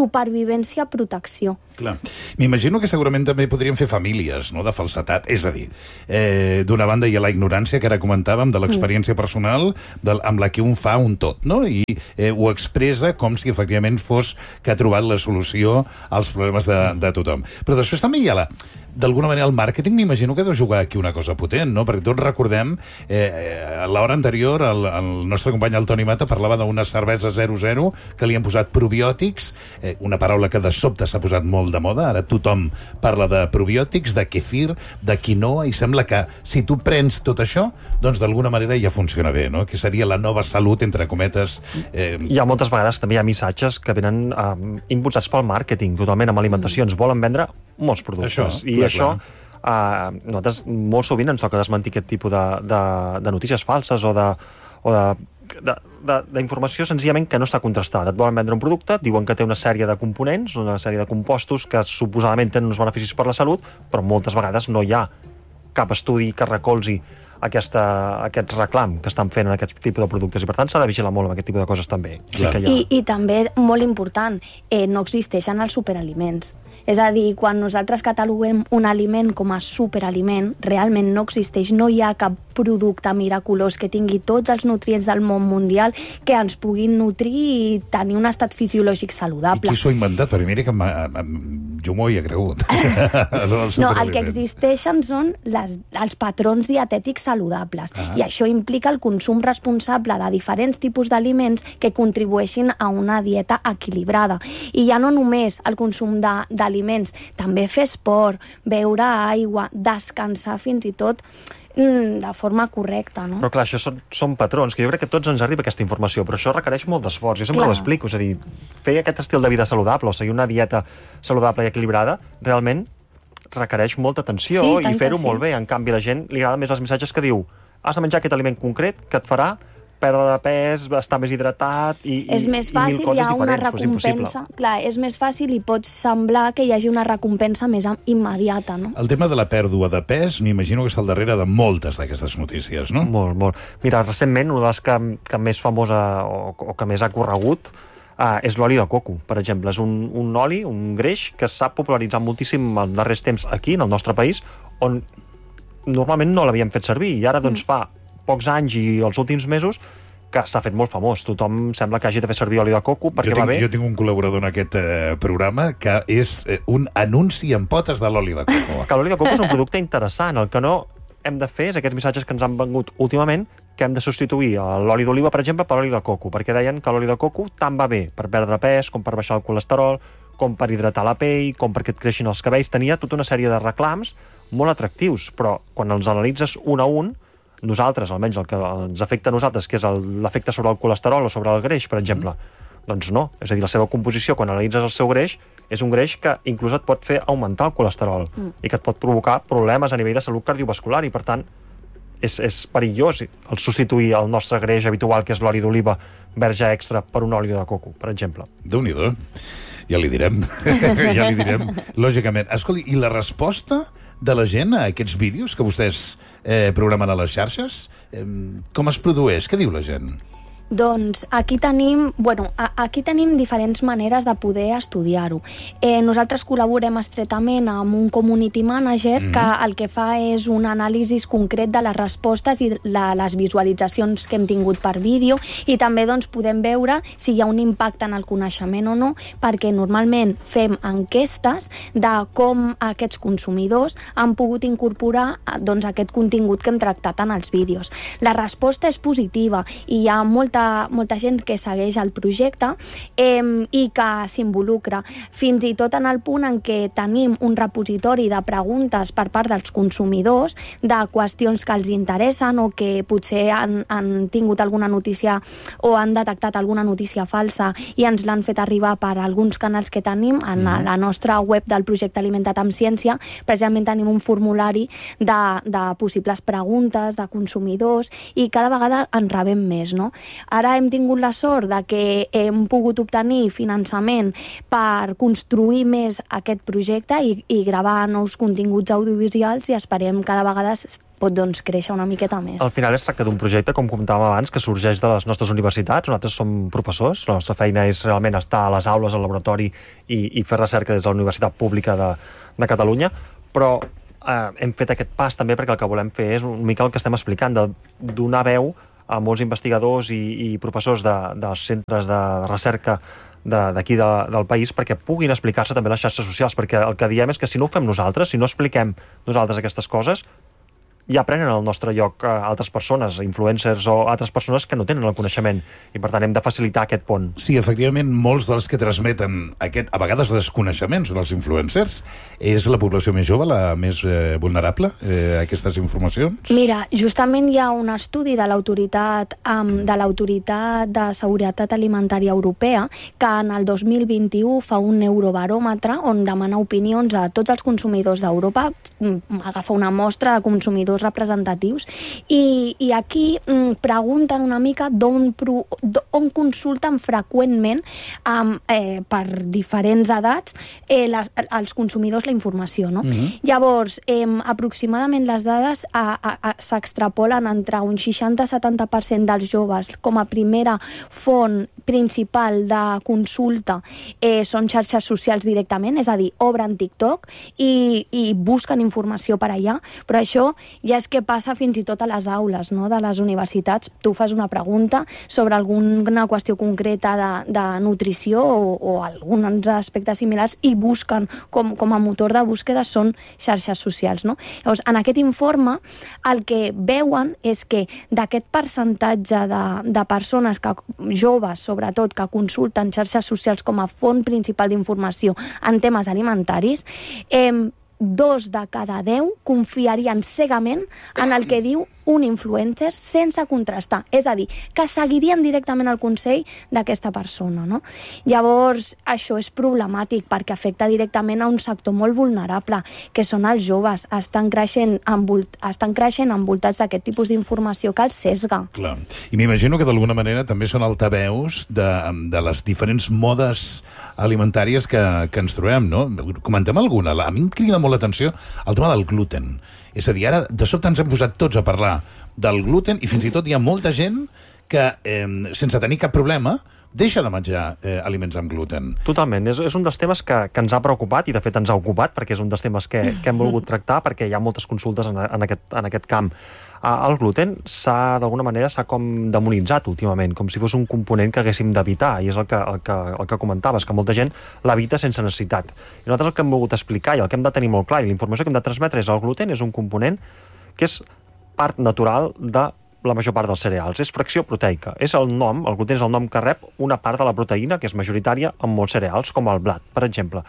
supervivència-protecció. Clar. M'imagino que segurament també podríem fer famílies, no?, de falsetat. És a dir, eh, d'una banda hi ha la ignorància, que ara comentàvem, de l'experiència personal, de, amb la que un fa un tot, no?, i eh, ho expressa com si efectivament fos que ha trobat la solució als problemes de, de tothom. Però després també hi ha la... D'alguna manera, el màrqueting, m'imagino que deu jugar aquí una cosa potent, no? Perquè tots recordem, eh, a l'hora anterior, el, el nostre company, el Toni Mata, parlava d'una cervesa zero zero que li han posat probiòtics, eh, una paraula que de sobte s'ha posat molt de moda, ara tothom parla de probiòtics, de kefir, de quinoa, i sembla que si tu prens tot això, doncs d'alguna manera ja funciona bé, no? Que seria la nova salut, entre cometes. Eh... Hi ha moltes vegades també hi ha missatges que venen eh, impulsats pel màrqueting, totalment amb alimentació. Ens volen vendre molts productes. Això, I clar, això, clar. eh, nosaltres molt sovint ens toca desmentir aquest tipus de, de, de notícies falses o de, o de, de, de, d'informació senzillament que no està contrastada. Et volen vendre un producte, diuen que té una sèrie de components, una sèrie de compostos que suposadament tenen uns beneficis per la salut, però moltes vegades no hi ha cap estudi que recolzi aquesta, aquest reclam que estan fent en aquest tipus de productes, i per tant s'ha de vigilar molt amb aquest tipus de coses també. Sí que hi ha... I, I també, molt important, eh, no existeixen els superaliments. És a dir, quan nosaltres cataloguem un aliment com a superaliment, realment no existeix, no hi ha cap producte miraculós que tingui tots els nutrients del món mundial que ens puguin nutrir i tenir un estat fisiològic saludable. I qui s'ho ha inventat? Perquè mira que jo m'ho hi he cregut. No, el que existeixen són les, els patrons dietètics saludables. Ah. I això implica el consum responsable de diferents tipus d'aliments que contribueixin a una dieta equilibrada. I ja no només el consum de, d'aliments, també fer esport, beure aigua, descansar fins i tot de forma correcta, no? Però clar, això són, són patrons, que jo crec que tots ens arriba aquesta informació, però això requereix molt d'esforç. Jo sempre ho explico, és a dir, fer aquest estil de vida saludable o seguir una dieta saludable i equilibrada, realment requereix molta atenció sí, i fer-ho sí. molt bé. En canvi, a la gent li agrada més els missatges que diu has de menjar aquest aliment concret que et farà perdre de pes, estar més hidratat i, és i, més fàcil, i mil coses hi ha una diferents, recompensa. Clar, és més fàcil i pot semblar que hi hagi una recompensa més immediata, no? El tema de la pèrdua de pes, m'imagino que està al darrere de moltes d'aquestes notícies, no? Molt, molt. Mira, recentment, una de les que, que més famosa o, o que més ha corregut uh, és l'oli de coco, per exemple. És un, un oli, un greix, que s'ha popularitzat moltíssim en els darrers temps aquí, en el nostre país, on normalment no l'havíem fet servir, i ara doncs fa pocs anys i els últims mesos que s'ha fet molt famós. Tothom sembla que hagi de fer servir oli de coco perquè jo tinc, va bé. Jo tinc un col·laborador en aquest eh, programa que és eh, un anunci en potes de l'oli de coco. Que l'oli de coco és un producte interessant. El que no hem de fer és aquests missatges que ens han vengut últimament, que hem de substituir l'oli d'oliva, per exemple, per l'oli de coco, perquè deien que l'oli de coco tant va bé per perdre pes, com per baixar el colesterol, com per hidratar la pell, com perquè et creixin els cabells. Tenia tota una sèrie de reclams molt atractius, però quan els analitzes un a un, nosaltres, almenys el que ens afecta a nosaltres, que és l'efecte sobre el colesterol o sobre el greix, per exemple, mm. doncs no. És a dir, la seva composició, quan analitzes el seu greix, és un greix que inclús et pot fer augmentar el colesterol mm. i que et pot provocar problemes a nivell de salut cardiovascular i, per tant, és, és perillós el substituir el nostre greix habitual, que és l'oli d'oliva verge extra, per un oli de coco, per exemple. Déu-n'hi-do. Ja li direm. ja li direm, lògicament. Escolti, i la resposta de la gent a aquests vídeos que vostès eh, programen a les xarxes, eh, com es produeix? Què diu la gent? Doncs aquí tenim, bueno, aquí tenim diferents maneres de poder estudiar-ho. Eh, nosaltres col·laborem estretament amb un community manager mm-hmm. que el que fa és un anàlisi concret de les respostes i la, les visualitzacions que hem tingut per vídeo, i també doncs, podem veure si hi ha un impacte en el coneixement o no, perquè normalment fem enquestes de com aquests consumidors han pogut incorporar doncs, aquest contingut que hem tractat en els vídeos. La resposta és positiva i hi ha molta molta gent que segueix el projecte eh, i que s'involucra, fins i tot en el punt en què tenim un repositori de preguntes per part dels consumidors de qüestions que els interessen o que potser han, han tingut alguna notícia o han detectat alguna notícia falsa i ens l'han fet arribar per alguns canals que tenim en mm. la nostra web del projecte Alimenta't amb Ciència. Precisament tenim un formulari de, de possibles preguntes de consumidors i cada vegada en rebem més, no? Ara hem tingut la sort de que hem pogut obtenir finançament per construir més aquest projecte i, i gravar nous continguts audiovisuals, i esperem cada vegada pot doncs, créixer una miqueta més. Al final es tracta d'un projecte, com comentàvem abans, que sorgeix de les nostres universitats. Nosaltres som professors, la nostra feina és realment estar a les aules, al laboratori i, i fer recerca des de la Universitat Pública de, de Catalunya, però eh, hem fet aquest pas també perquè el que volem fer és una mica el que estem explicant, de donar veu a molts investigadors i, i professors de, dels centres de recerca d'aquí de, de, del país perquè puguin explicar-se també a les xarxes socials, perquè el que diem és que si no ho fem nosaltres, si no expliquem nosaltres aquestes coses, ja prenen el nostre lloc a altres persones, influencers o altres persones que no tenen el coneixement, i per tant hem de facilitar aquest pont. Sí, efectivament, molts dels que transmeten aquest, a vegades desconeixements són els influencers. És la població més jove la més eh, vulnerable eh, a aquestes informacions? Mira, justament hi ha un estudi de l'autoritat um, de l'Autoritat de Seguretat Alimentària Europea que en el dos mil vint-i-u fa un eurobaròmetre on demana opinions a tots els consumidors d'Europa, agafa una mostra de consumidors representatius, i, i aquí mm, pregunten una mica d'on on consulten freqüentment um, eh, per diferents edats eh, les, els consumidors la informació, no? Mm-hmm. Llavors, eh, aproximadament les dades s'extrapolen entre un seixanta a setanta per cent dels joves com a primera font principal de consulta eh, són xarxes socials directament, és a dir, obren TikTok i, i busquen informació per allà, però això ja és que passa fins i tot a les aules, no?, de les universitats. Tu fas una pregunta sobre alguna qüestió concreta de, de nutrició o, o alguns aspectes similars i busquen com, com a motor de búsqueda són xarxes socials, no? Llavors, en aquest informe el que veuen és que d'aquest percentatge de, de persones que, joves sobretot, que consulten xarxes socials com a font principal d'informació en temes alimentaris, eh, dos de cada deu confiarien cegament en el que diu un influencer sense contrastar, és a dir, que seguirien directament el consell d'aquesta persona, no? Llavors, això és problemàtic perquè afecta directament a un sector molt vulnerable, que són els joves. Estan creixent, envolt, estan creixent envoltats d'aquest tipus d'informació que els sesga. Clar. I m'imagino que d'alguna manera també són altaveus de, de les diferents modes alimentàries que, que ens trobem, no? Comentem alguna. A mi em crida molt l'atenció el tema del gluten. És a dir, ara de sobte ens hem posat tots a parlar del gluten i fins i tot hi ha molta gent que, eh, sense tenir cap problema, deixa de menjar eh, aliments amb gluten. Totalment. És, és un dels temes que, que ens ha preocupat i, de fet, ens ha ocupat, perquè és un dels temes que, que hem volgut tractar, perquè hi ha moltes consultes en, en, aquest, en aquest camp. El gluten s'ha, d'alguna manera, s'ha com demonitzat últimament, com si fos un component que haguéssim d'evitar, i és el que, el que, el que comentaves, que molta gent l'evita sense necessitat. I nosaltres el que hem volgut explicar i el que hem de tenir molt clar, i la informació que hem de transmetre és el gluten és un component que és part natural de la major part dels cereals, és fracció proteica. És el nom, el gluten és el nom que rep una part de la proteïna que és majoritària en molts cereals, com el blat, per exemple.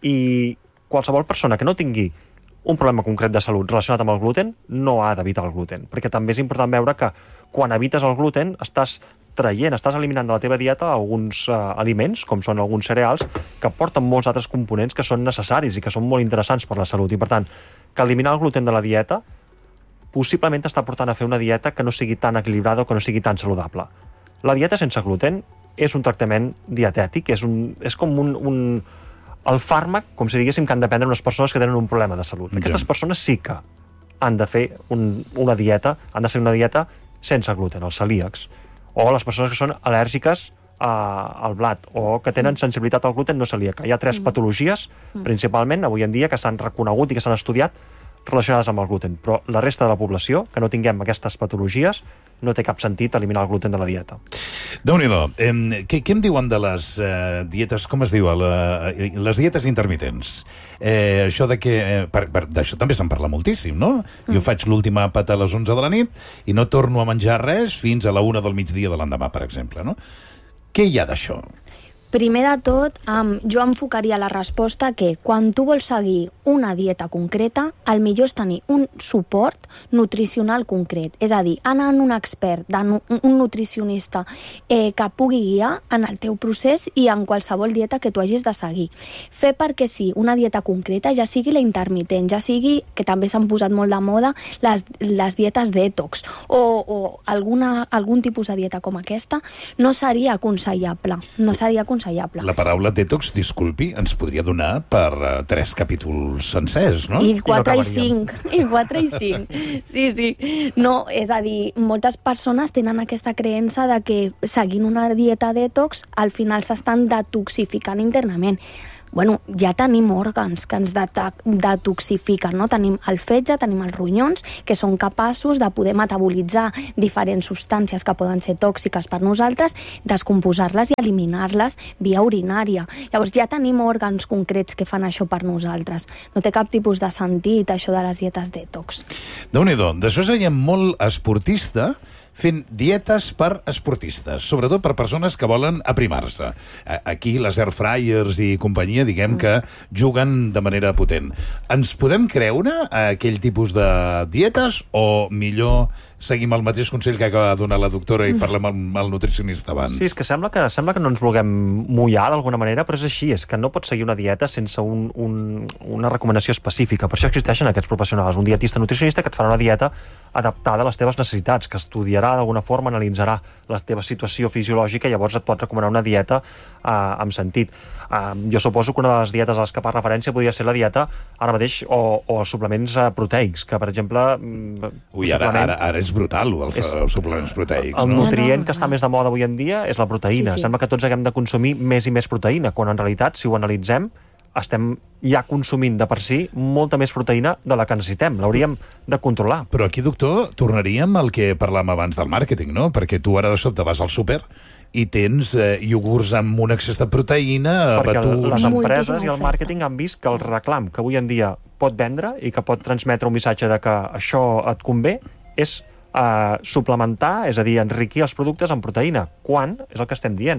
I qualsevol persona que no tingui un problema concret de salut relacionat amb el gluten no ha d'evitar el gluten, perquè també és important veure que quan evites el gluten estàs traient, estàs eliminant de la teva dieta alguns uh, aliments, com són alguns cereals, que porten molts altres components que són necessaris i que són molt interessants per la salut, i per tant, que eliminar el gluten de la dieta possiblement t'està portant a fer una dieta que no sigui tan equilibrada o que no sigui tan saludable. La dieta sense gluten és un tractament dietètic, és, un, és com un... un el fàrmac, com si diguéssim, que han de prendre unes persones que tenen un problema de salut. Ja. Aquestes persones sí que han de fer un, una dieta, han de ser una dieta sense gluten, els celíacs, o les persones que són al·lèrgiques al blat, o que tenen sensibilitat al gluten no celíaca. Hi ha tres patologies, principalment, avui en dia, que s'han reconegut i que s'han estudiat relacionades amb el gluten, però la resta de la població, que no tinguem aquestes patologies, no té cap sentit eliminar el gluten de la dieta. Déu-n'hi-do. Eh, què, què em diuen de les eh, dietes, com es diu, la, les dietes intermitents? Eh, això de que... Eh, per, per, d'això també se'n parla moltíssim, no? Mm. Jo faig l'última àpat a les onze de la nit i no torno a menjar res fins a la una del migdia de l'endemà, per exemple, no? Què hi ha d'això? Primer de tot, um, jo enfocaria la resposta que quan tu vols seguir una dieta concreta, el millor és tenir un suport nutricional concret. És a dir, anar en un expert, nu un nutricionista eh, que pugui guiar en el teu procés i en qualsevol dieta que tu hagis de seguir. Fer perquè sí, una dieta concreta, ja sigui la intermitent, ja sigui, que també s'han posat molt de moda, les, les dietes detox o, o alguna, algun tipus de dieta com aquesta, no seria aconsellable. No seria aconsellable. La paraula detox, disculpi, ens podria donar per uh, tres capítols sencers, no? I quatre i cinc. I quatre i cinc. Sí, sí. No, és a dir, moltes persones tenen aquesta creença de que seguint una dieta detox al final s'estan detoxificant internament. Bueno, ja tenim òrgans que ens detoxifiquen, no? Tenim el fetge, tenim els ronyons, que són capaços de poder metabolitzar diferents substàncies que poden ser tòxiques per nosaltres, descomposar-les i eliminar-les via urinària. Llavors ja tenim òrgans concrets que fan això per nosaltres. No té cap tipus de sentit, això de les dietes detox. Déu-n'hi-do. Després hi ha molt esportista fent dietes per esportistes, sobretot per persones que volen aprimar-se. Aquí les air fryers i companyia, diguem que juguen de manera potent. Ens podem creure aquell tipus de dietes o millor seguim el mateix consell que acaba de donar la doctora i parlem amb el nutricionista abans? Sí, és que sembla que, sembla que no ens vulguem mullar d'alguna manera, però és així, és que no pots seguir una dieta sense un, un, una recomanació específica. Per això existeixen aquests professionals, un dietista nutricionista que et farà una dieta adaptada a les teves necessitats, que estudiarà d'alguna forma, analitzarà la teva situació fisiològica i llavors et pot recomanar una dieta eh, amb sentit. Uh, jo suposo que una de les dietes a les que fa referència podria ser la dieta ara mateix o, o els suplements uh, proteics, que per exemple... Ui, ara, ara, ara és brutal, els és, suplements proteics. El no? nutrient no, no, que està més de moda avui en dia és la proteïna. Sí, sí. Sembla que tots haguem de consumir més i més proteïna, quan en realitat, si ho analitzem, estem ja consumint de per si molta més proteïna de la que necessitem. L'hauríem de controlar. Però aquí, doctor, tornaríem al que parlàvem abans del màrqueting, no? Perquè tu ara de sobte vas al súper i tens eh, iogurts amb un excés de proteïna, perquè batuts... les empreses i el màrqueting han vist que el reclam que avui en dia pot vendre i que pot transmetre un missatge de que això et convé és eh, suplementar, és a dir, enriquir els productes amb proteïna. Quan? És el que estem dient.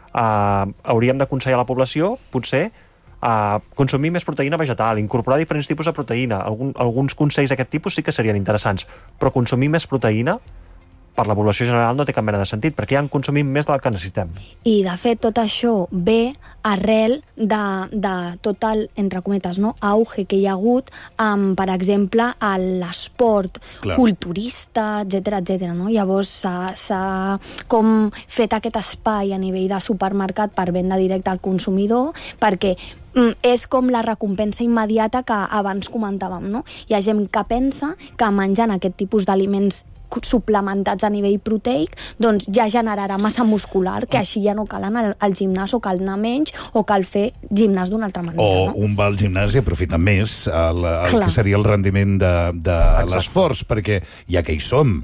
Eh, hauríem d'aconsellar a la població, potser, Uh, consumir més proteïna vegetal, incorporar diferents tipus de proteïna. Algun, alguns consells d'aquest tipus sí que serien interessants, però consumir més proteïna per la població general no té cap mena de sentit, perquè ja en consumim més de la que necessitem. I, de fet, tot això ve arrel de, de tot el, entre cometes, no? auge que hi ha hagut, amb, per exemple, a l'esport culturista, etcètera, etcètera. No? Llavors s'ha com fet aquest espai a nivell de supermercat per venda directa al consumidor, perquè és com la recompensa immediata que abans comentàvem, no? Hi ha gent que pensa que menjant aquest tipus d'aliments suplementats a nivell proteic, doncs ja generarà massa muscular, que així ja no cal anar al, al gimnàs o cal anar menys o cal fer gimnàs d'una altra manera. O no? un va al gimnàs i aprofita més el, el que seria el rendiment de, de l'esforç, perquè ja que hi som,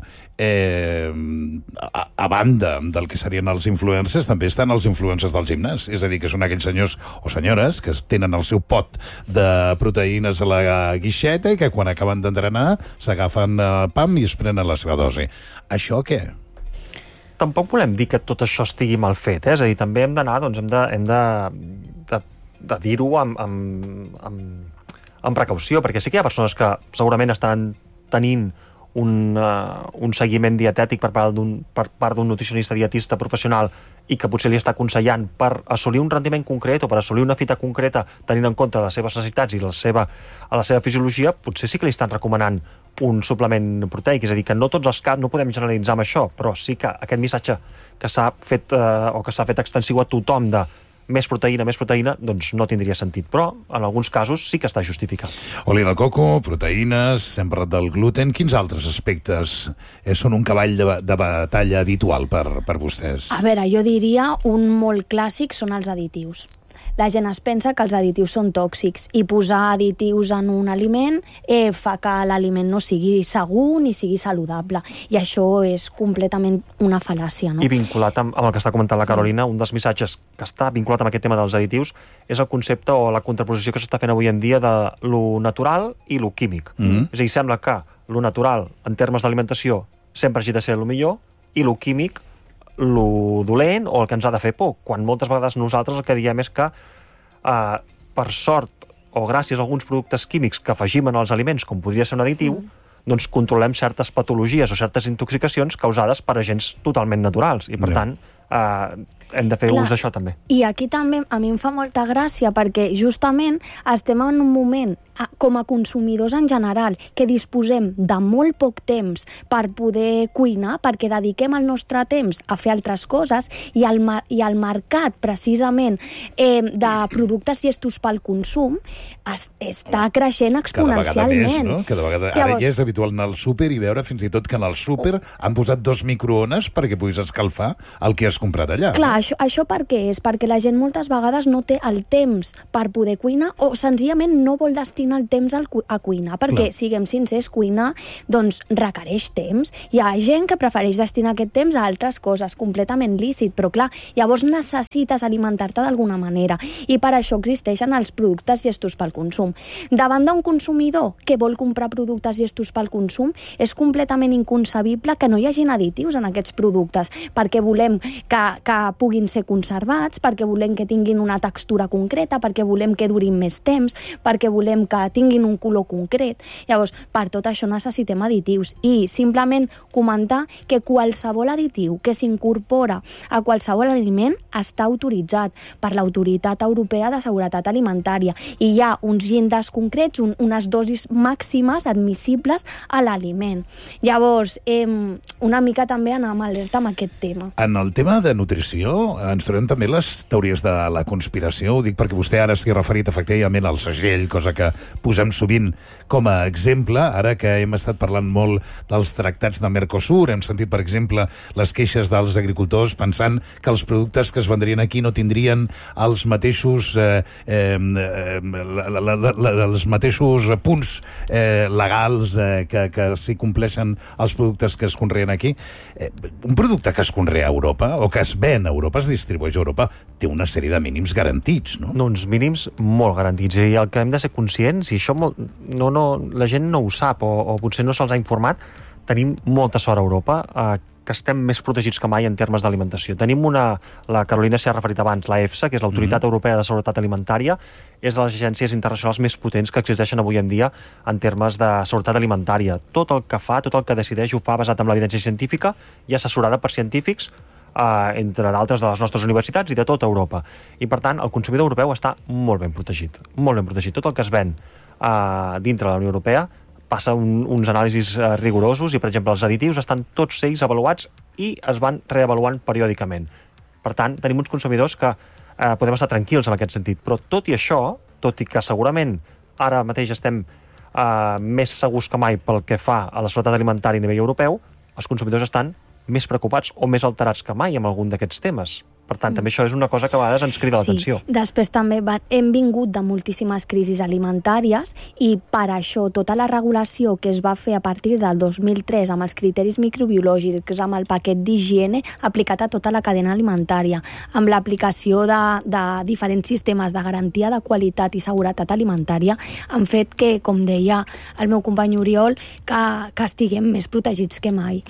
eh, a, a banda del que serien els influencers, també estan els influencers del gimnàs, és a dir, que són aquells senyors o senyores que tenen el seu pot de proteïnes a la guixeta i que quan acaben d'entrenar s'agafen eh, pam i es prenen la seva dosi. Això què? Tampoc volem dir que tot això estigui mal fet, eh? És a dir, també hem d'anar, doncs hem de, hem de, de, de dir-ho amb, amb, amb, amb precaució, perquè sí que hi ha persones que segurament estan tenint un, uh, un seguiment dietètic per part d'un per part d'un nutricionista dietista professional i que potser li està aconsellant per assolir un rendiment concret o per assolir una fita concreta tenint en compte les seves necessitats i la seva, a la seva fisiologia, potser sí que li estan recomanant un suplement proteic, és a dir, que no tots els casos, no podem generalitzar amb això, però sí que aquest missatge que s'ha fet eh, o que s'ha fet extensiu a tothom de més proteïna, més proteïna, doncs no tindria sentit. Però, en alguns casos, sí que està justificat. Oli de coco, proteïnes, hem parlat del gluten. Quins altres aspectes eh, són un cavall de, de batalla habitual per, per vostès? A veure, jo diria un molt clàssic són els additius. La gent es pensa que els additius són tòxics i posar additius en un aliment eh, fa que l'aliment no sigui segur ni sigui saludable. I això és completament una fal·làcia, no? I vinculat amb, amb el que està comentant la Carolina, un dels missatges que està vinculat amb aquest tema dels additius és el concepte o la contraposició que s'està fent avui en dia de lo natural i lo químic. Mm-hmm. És a dir, sembla que lo natural, en termes d'alimentació, sempre hagi de ser el millor, i lo químic, lo dolent o el que ens ha de fer por, quan moltes vegades nosaltres el que diem és que eh, per sort o gràcies a alguns productes químics que afegim en els aliments, com podria ser un additiu, mm. doncs controlem certes patologies o certes intoxicacions causades per agents totalment naturals i per yeah. tant eh, hem de fer Clar. ús d'això també. I aquí també a mi em fa molta gràcia perquè justament estem en un moment com a consumidors en general, que disposem de molt poc temps per poder cuinar, perquè dediquem el nostre temps a fer altres coses, i el, i el mercat, precisament, eh, de productes llestos pel consum, es, està creixent exponencialment. Cada vegada més, no? Cada vegada... Ara Llavors... ja és habitual anar al súper i veure fins i tot que en el súper han posat dos microones perquè puguis escalfar el que has comprat allà. Clar, no? això, això per què és? Perquè la gent moltes vegades no té el temps per poder cuinar o senzillament no vol destinar el temps al cu a cuinar, perquè, Clar. siguem sincers, cuinar doncs requereix temps. Hi ha gent que prefereix destinar aquest temps a altres coses, completament lícit, però clar, llavors necessites alimentar-te d'alguna manera, i per això existeixen els productes llestos pel consum. Davant d'un consumidor que vol comprar productes llestos pel consum, és completament inconcebible que no hi hagin additius en aquests productes, perquè volem que, que puguin ser conservats, perquè volem que tinguin una textura concreta, perquè volem que durin més temps, perquè volem que tinguin un color concret. Llavors, per tot això necessitem additius, i simplement comentar que qualsevol additiu que s'incorpora a qualsevol aliment està autoritzat per l'Autoritat Europea de Seguretat Alimentària, i hi ha uns llindars concrets, un, unes dosis màximes admissibles a l'aliment. Llavors, eh, una mica també anar amb alerta amb aquest tema. En el tema de nutrició ens trobem també les teories de la conspiració. Ho dic perquè vostè ara s'hi ha referit efectivament al segell, cosa que posem sovint com a exemple. Ara que hem estat parlant molt dels tractats de Mercosur, hem sentit, per exemple, les queixes dels agricultors pensant que els productes que es vendrien aquí no tindrien els mateixos eh, eh, la, la, la, la, els mateixos punts eh, legals eh, que, que s'hi compleixen els productes que es conreen aquí. Eh, un producte que es conrea a Europa o que es ven a Europa, es distribueix a Europa, té una sèrie de mínims garantits, no? No, uns mínims molt garantits, i el que hem de ser conscients, i això molt, no, no, la gent no ho sap o, o potser no se'ls ha informat, tenim molta sort a Europa, eh, que estem més protegits que mai en termes d'alimentació. Tenim una, la Carolina s'hi ha referit abans, la EFSA, que és l'Autoritat mm-hmm. Europea de Seguretat Alimentària, és de les agències internacionals més potents que existeixen avui en dia en termes de seguretat alimentària. Tot el que fa, tot el que decideix, ho fa basat en l'evidència científica i assessorada per científics, Uh, entre d'altres de les nostres universitats i de tota Europa. I per tant, el consumidor europeu està molt ben protegit. Molt ben protegit. Tot el que es ven uh, dintre de la Unió Europea passa un, uns anàlisis uh, rigorosos, i, per exemple, els additius estan tots ells avaluats i es van reavaluant periòdicament. Per tant, tenim uns consumidors que uh, podem estar tranquils en aquest sentit. Però tot i això, tot i que segurament ara mateix estem uh, més segurs que mai pel que fa a la seguretat alimentària a nivell europeu, els consumidors estan més preocupats o més alterats que mai amb algun d'aquests temes. Per tant, també això és una cosa que a vegades ens crida sí. l'atenció. Després també va, hem vingut de moltíssimes crisis alimentàries, i per això tota la regulació que es va fer a partir del dos mil tres amb els criteris microbiològics, amb el paquet d'higiene aplicat a tota la cadena alimentària, amb l'aplicació de, de diferents sistemes de garantia de qualitat i seguretat alimentària, han fet que, com deia el meu company Oriol, que, que estiguem més protegits que mai.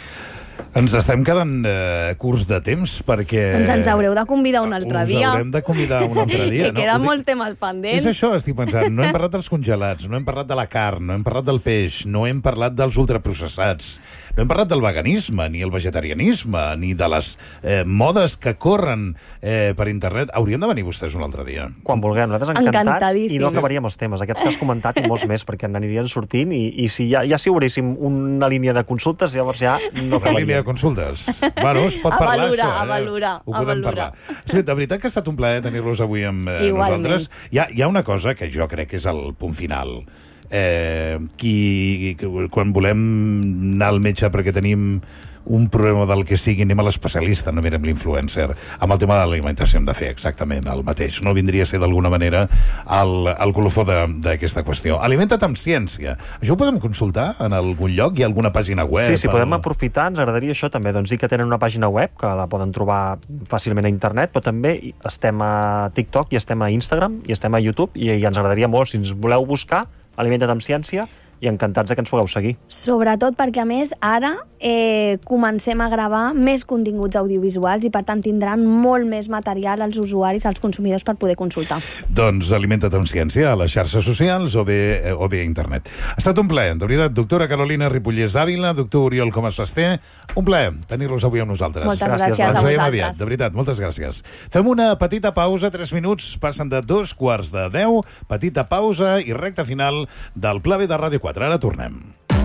Ens estem quedant eh, curts de temps perquè... Doncs ens haureu de convidar un altre us dia. Us haurem de convidar un altre dia. Que queden no? molts temes pendents. És això, estic pensant. No hem parlat dels congelats, no hem parlat de la carn, no hem parlat del peix, no hem parlat dels ultraprocessats, no hem parlat del veganisme, ni el vegetarianisme, ni de les eh, modes que corren eh, per internet. Haurien de venir vostès un altre dia. Quan vulguem, nosaltres encantats, i no acabaríem els temes. Aquests que has comentat i molts més, perquè n'anirien sortint, i, i si ja, ja si obríssim una línia de consultes, llavors ja no acabaríem. línia de consultes. Bueno, es pot A parlar, valorar, això. a valorar, Ho a podem valorar. parlar. Sí, de veritat que ha estat un plaer tenir-los avui amb eh, Igualment. nosaltres. Hi ha, hi ha una cosa que jo crec que és el punt final. Eh, qui, que, quan volem anar al metge perquè tenim un problema del que sigui, anem a l'especialista, no mirem l'influencer. Amb el tema de l'alimentació hem de fer exactament el mateix. No vindria a ser d'alguna manera el, el colofó d'aquesta qüestió. Alimenta't amb ciència. Això ho podem consultar en algun lloc? Hi ha alguna pàgina web? Sí, sí, podem el... aprofitar, ens agradaria això també, doncs dir que tenen una pàgina web, que la poden trobar fàcilment a internet, però també estem a TikTok i estem a Instagram i estem a YouTube i, i ens agradaria molt, si ens voleu buscar, Alimenta't amb ciència, i encantats de que ens pugueu seguir. Sobretot perquè, a més, ara eh, comencem a gravar més continguts audiovisuals i, per tant, tindran molt més material als usuaris, als consumidors, per poder consultar. Doncs alimenta't amb ciència a les xarxes socials o bé, eh, o bé a internet. Ha estat un plaer, de veritat. Doctora Carolina Ripollès Ávila, doctor Oriol Comas Basté, un plaer tenir-los avui amb nosaltres. Moltes gràcies, gràcies a Ens veiem vosaltres. aviat, de veritat, moltes gràcies. Fem una petita pausa, tres minuts, passen de dos quarts de deu, petita pausa i recta final del Pla B de Ràdio quatre. Ara tornem.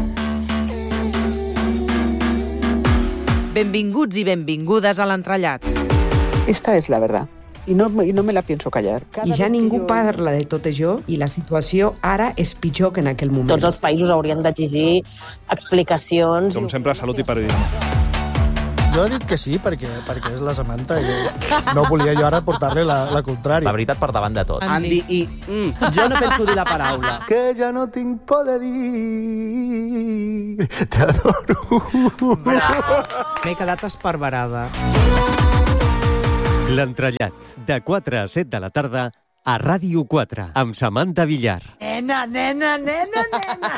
Benvinguts i benvingudes a l'entrellat. Esta es la verdad. I no, i no me la pienso callar. I ja ningú parla de tot això i la situació ara és pitjor que en aquell moment. Tots els països haurien d'exigir explicacions. Com sempre, salut i periodisme. Jo he dit que sí, perquè, perquè és la Samantha i no volia jo ara portar-li la, la contrària. La veritat per davant de tot. Andy, i mm, jo no penso dir la paraula. Que ja no tinc por de dir, t'adoro. M'he quedat esparverada. L'entrellat, de quatre a set de la tarda, a Ràdio quatre, amb Samantha Villar. Nena, nena, nena, nena.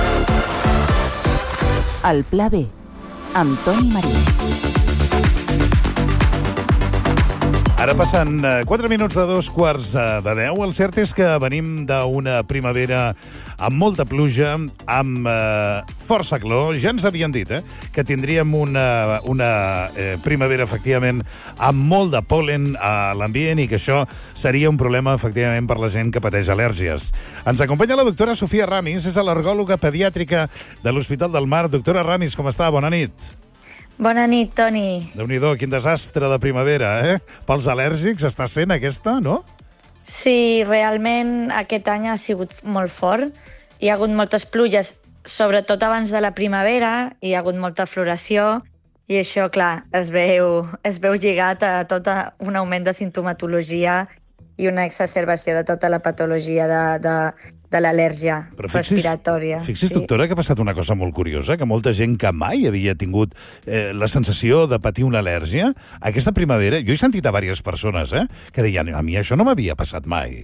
El Pla B, amb Toni Marí. Ara passen quatre minuts de dos quarts de deu. El cert és que venim d'una primavera amb molta pluja, amb eh, força calor. Ja ens havien dit eh, que tindríem una, una eh, primavera, efectivament, amb molt de pol·len a l'ambient i que això seria un problema, efectivament, per la gent que pateix al·lèrgies. Ens acompanya la doctora Sofia Ramis, és al·lergòloga pediàtrica de l'Hospital del Mar. Doctora Ramis, com està? Bona nit. Bona nit, Toni. Déu-n'hi-do, quin desastre de primavera, eh? Pels al·lèrgics està sent aquesta, no? Sí, realment aquest any ha sigut molt fort. Hi ha hagut moltes pluges, sobretot abans de la primavera, hi ha hagut molta floració i això, clar, es veu, es veu lligat a tot un augment de simptomatologia i una exacerbació de tota la patologia de, de, de l'al·lèrgia respiratòria. Fixis, sí. Doctora, que ha passat una cosa molt curiosa, que molta gent que mai havia tingut eh, la sensació de patir una al·lèrgia, aquesta primavera, jo he sentit a diverses persones eh, que deien, a mi això no m'havia passat mai.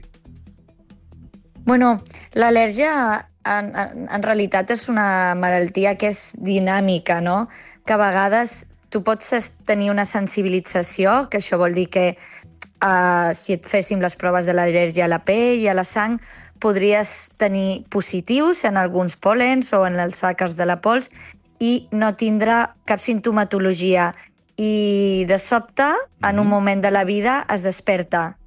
Bueno, l'al·lèrgia en, en, en realitat és una malaltia que és dinàmica, no? Que a vegades tu pots tenir una sensibilització, que això vol dir que Uh, si et féssim les proves de l'al·lèrgia a la pell i a la sang, podries tenir positius en alguns pol·lens o en els àcars de la pols i no tindre cap simptomatologia. I de sobte, en un moment de la vida, es desperta.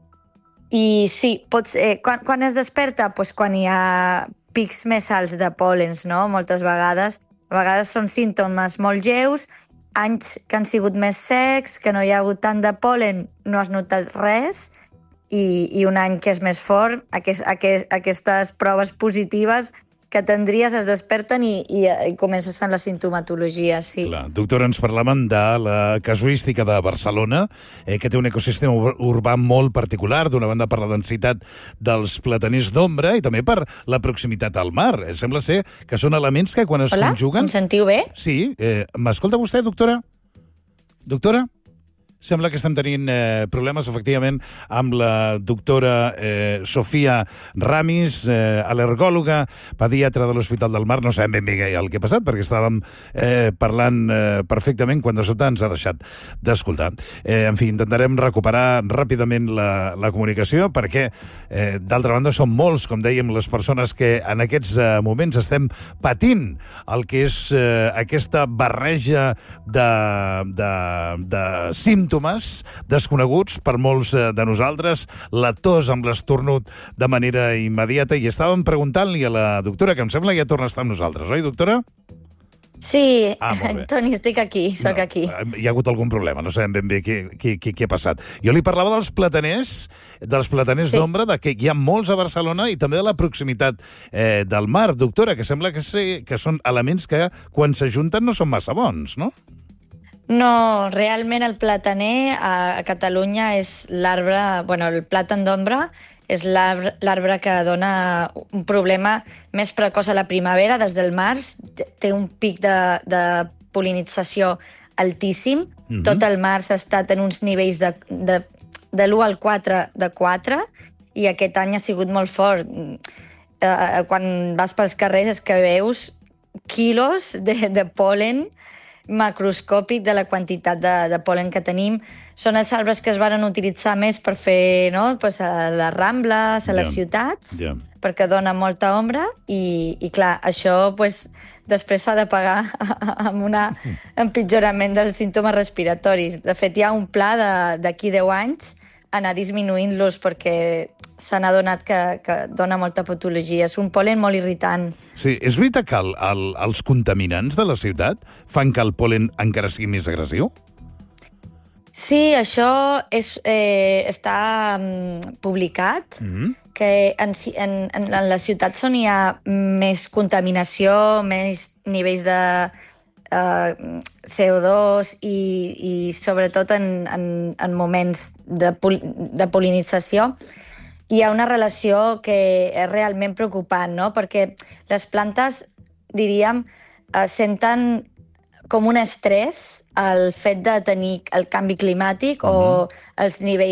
I sí, pots, eh, quan, quan es desperta? Pues quan hi ha pics més alts de pol·lens, no? Moltes vegades. A vegades són símptomes molt lleus, anys que han sigut més secs, que no hi ha hagut tant de pol·len, no has notat res, i, i un any que és més fort, aquest, aquest, aquestes proves positives que tindries es desperten i, i, i comences amb la simptomatologia, sí. Clar. Doctora, ens parlaven de la casuística de Barcelona, eh, que té un ecosistema urbà molt particular, d'una banda per la densitat dels plataners d'ombra i també per la proximitat al mar. Eh, sembla ser que són elements que quan es Hola? conjuguen... Em sentiu bé? Sí. Eh, M'escolta vostè, doctora? Doctora? Sembla que estem tenint eh, problemes, efectivament, amb la doctora eh, Sofia Ramis, eh, al·lergòloga, pediatra de l'Hospital del Mar. No sabem ben bé el que ha passat, perquè estàvem eh, parlant eh, perfectament quan de sobte ens ha deixat d'escoltar. Eh, en fi, intentarem recuperar ràpidament la, la comunicació, perquè, eh, d'altra banda, són molts, com dèiem, les persones que en aquests eh, moments estem patint el que és eh, aquesta barreja de, de, de símptomes desconeguts per molts de nosaltres, la tos amb l'estornut de manera immediata, i estàvem preguntant-li a la doctora, que em sembla ja torna a estar amb nosaltres, oi, doctora? Sí, Ah, molt bé. Toni, estic aquí, sóc aquí. Hi ha hagut algun problema, no sabem ben bé què, què, què, què ha passat. Jo li parlava dels plataners, dels plataners Sí. d'ombra, de que hi ha molts a Barcelona i també de la proximitat eh, del mar. Doctora, que sembla que, sé, que són elements que quan s'ajunten no són massa bons, no? No, realment el plataner a, a Catalunya és l'arbre, bueno, el plàtan d'ombra és l'arbre l'arbre que dona un problema més precoç a la primavera, des del març, té un pic de, de pol·linització altíssim. Mhm. Tot el març ha estat en uns nivells de, de, de l'u al quatre de quatre, i aquest any ha sigut molt fort. Eh, quan vas pels carrers és que veus quilos de, de pol·len macroscòpic de la quantitat de, de pol·len que tenim. Són els arbres que es van utilitzar més per fer, no?, pues a les Rambles, a les Ja. ciutats, Ja. perquè dona molta ombra i, i clar, això pues, després s'ha de pagar amb un empitjorament dels símptomes respiratoris. De fet, hi ha un pla de- d'aquí deu anys anar disminuint-los perquè se n'ha donat que, que dona molta patologia. És un pol·len molt irritant. Sí, és veritat que el, el, els contaminants de la ciutat fan que el pol·len encara sigui més agressiu? Sí, això és, eh, està mm, publicat, Mm -hmm. que en, ci- en, en, en les ciutats on hi ha més contaminació, més nivells de uh, C O dos i, i sobretot en, en, en moments de, pol, de pol·linització, hi ha una relació que és realment preocupant, no? Perquè les plantes, diríem, eh, senten com un estrès el fet de tenir el canvi climàtic uh -huh. o els nivells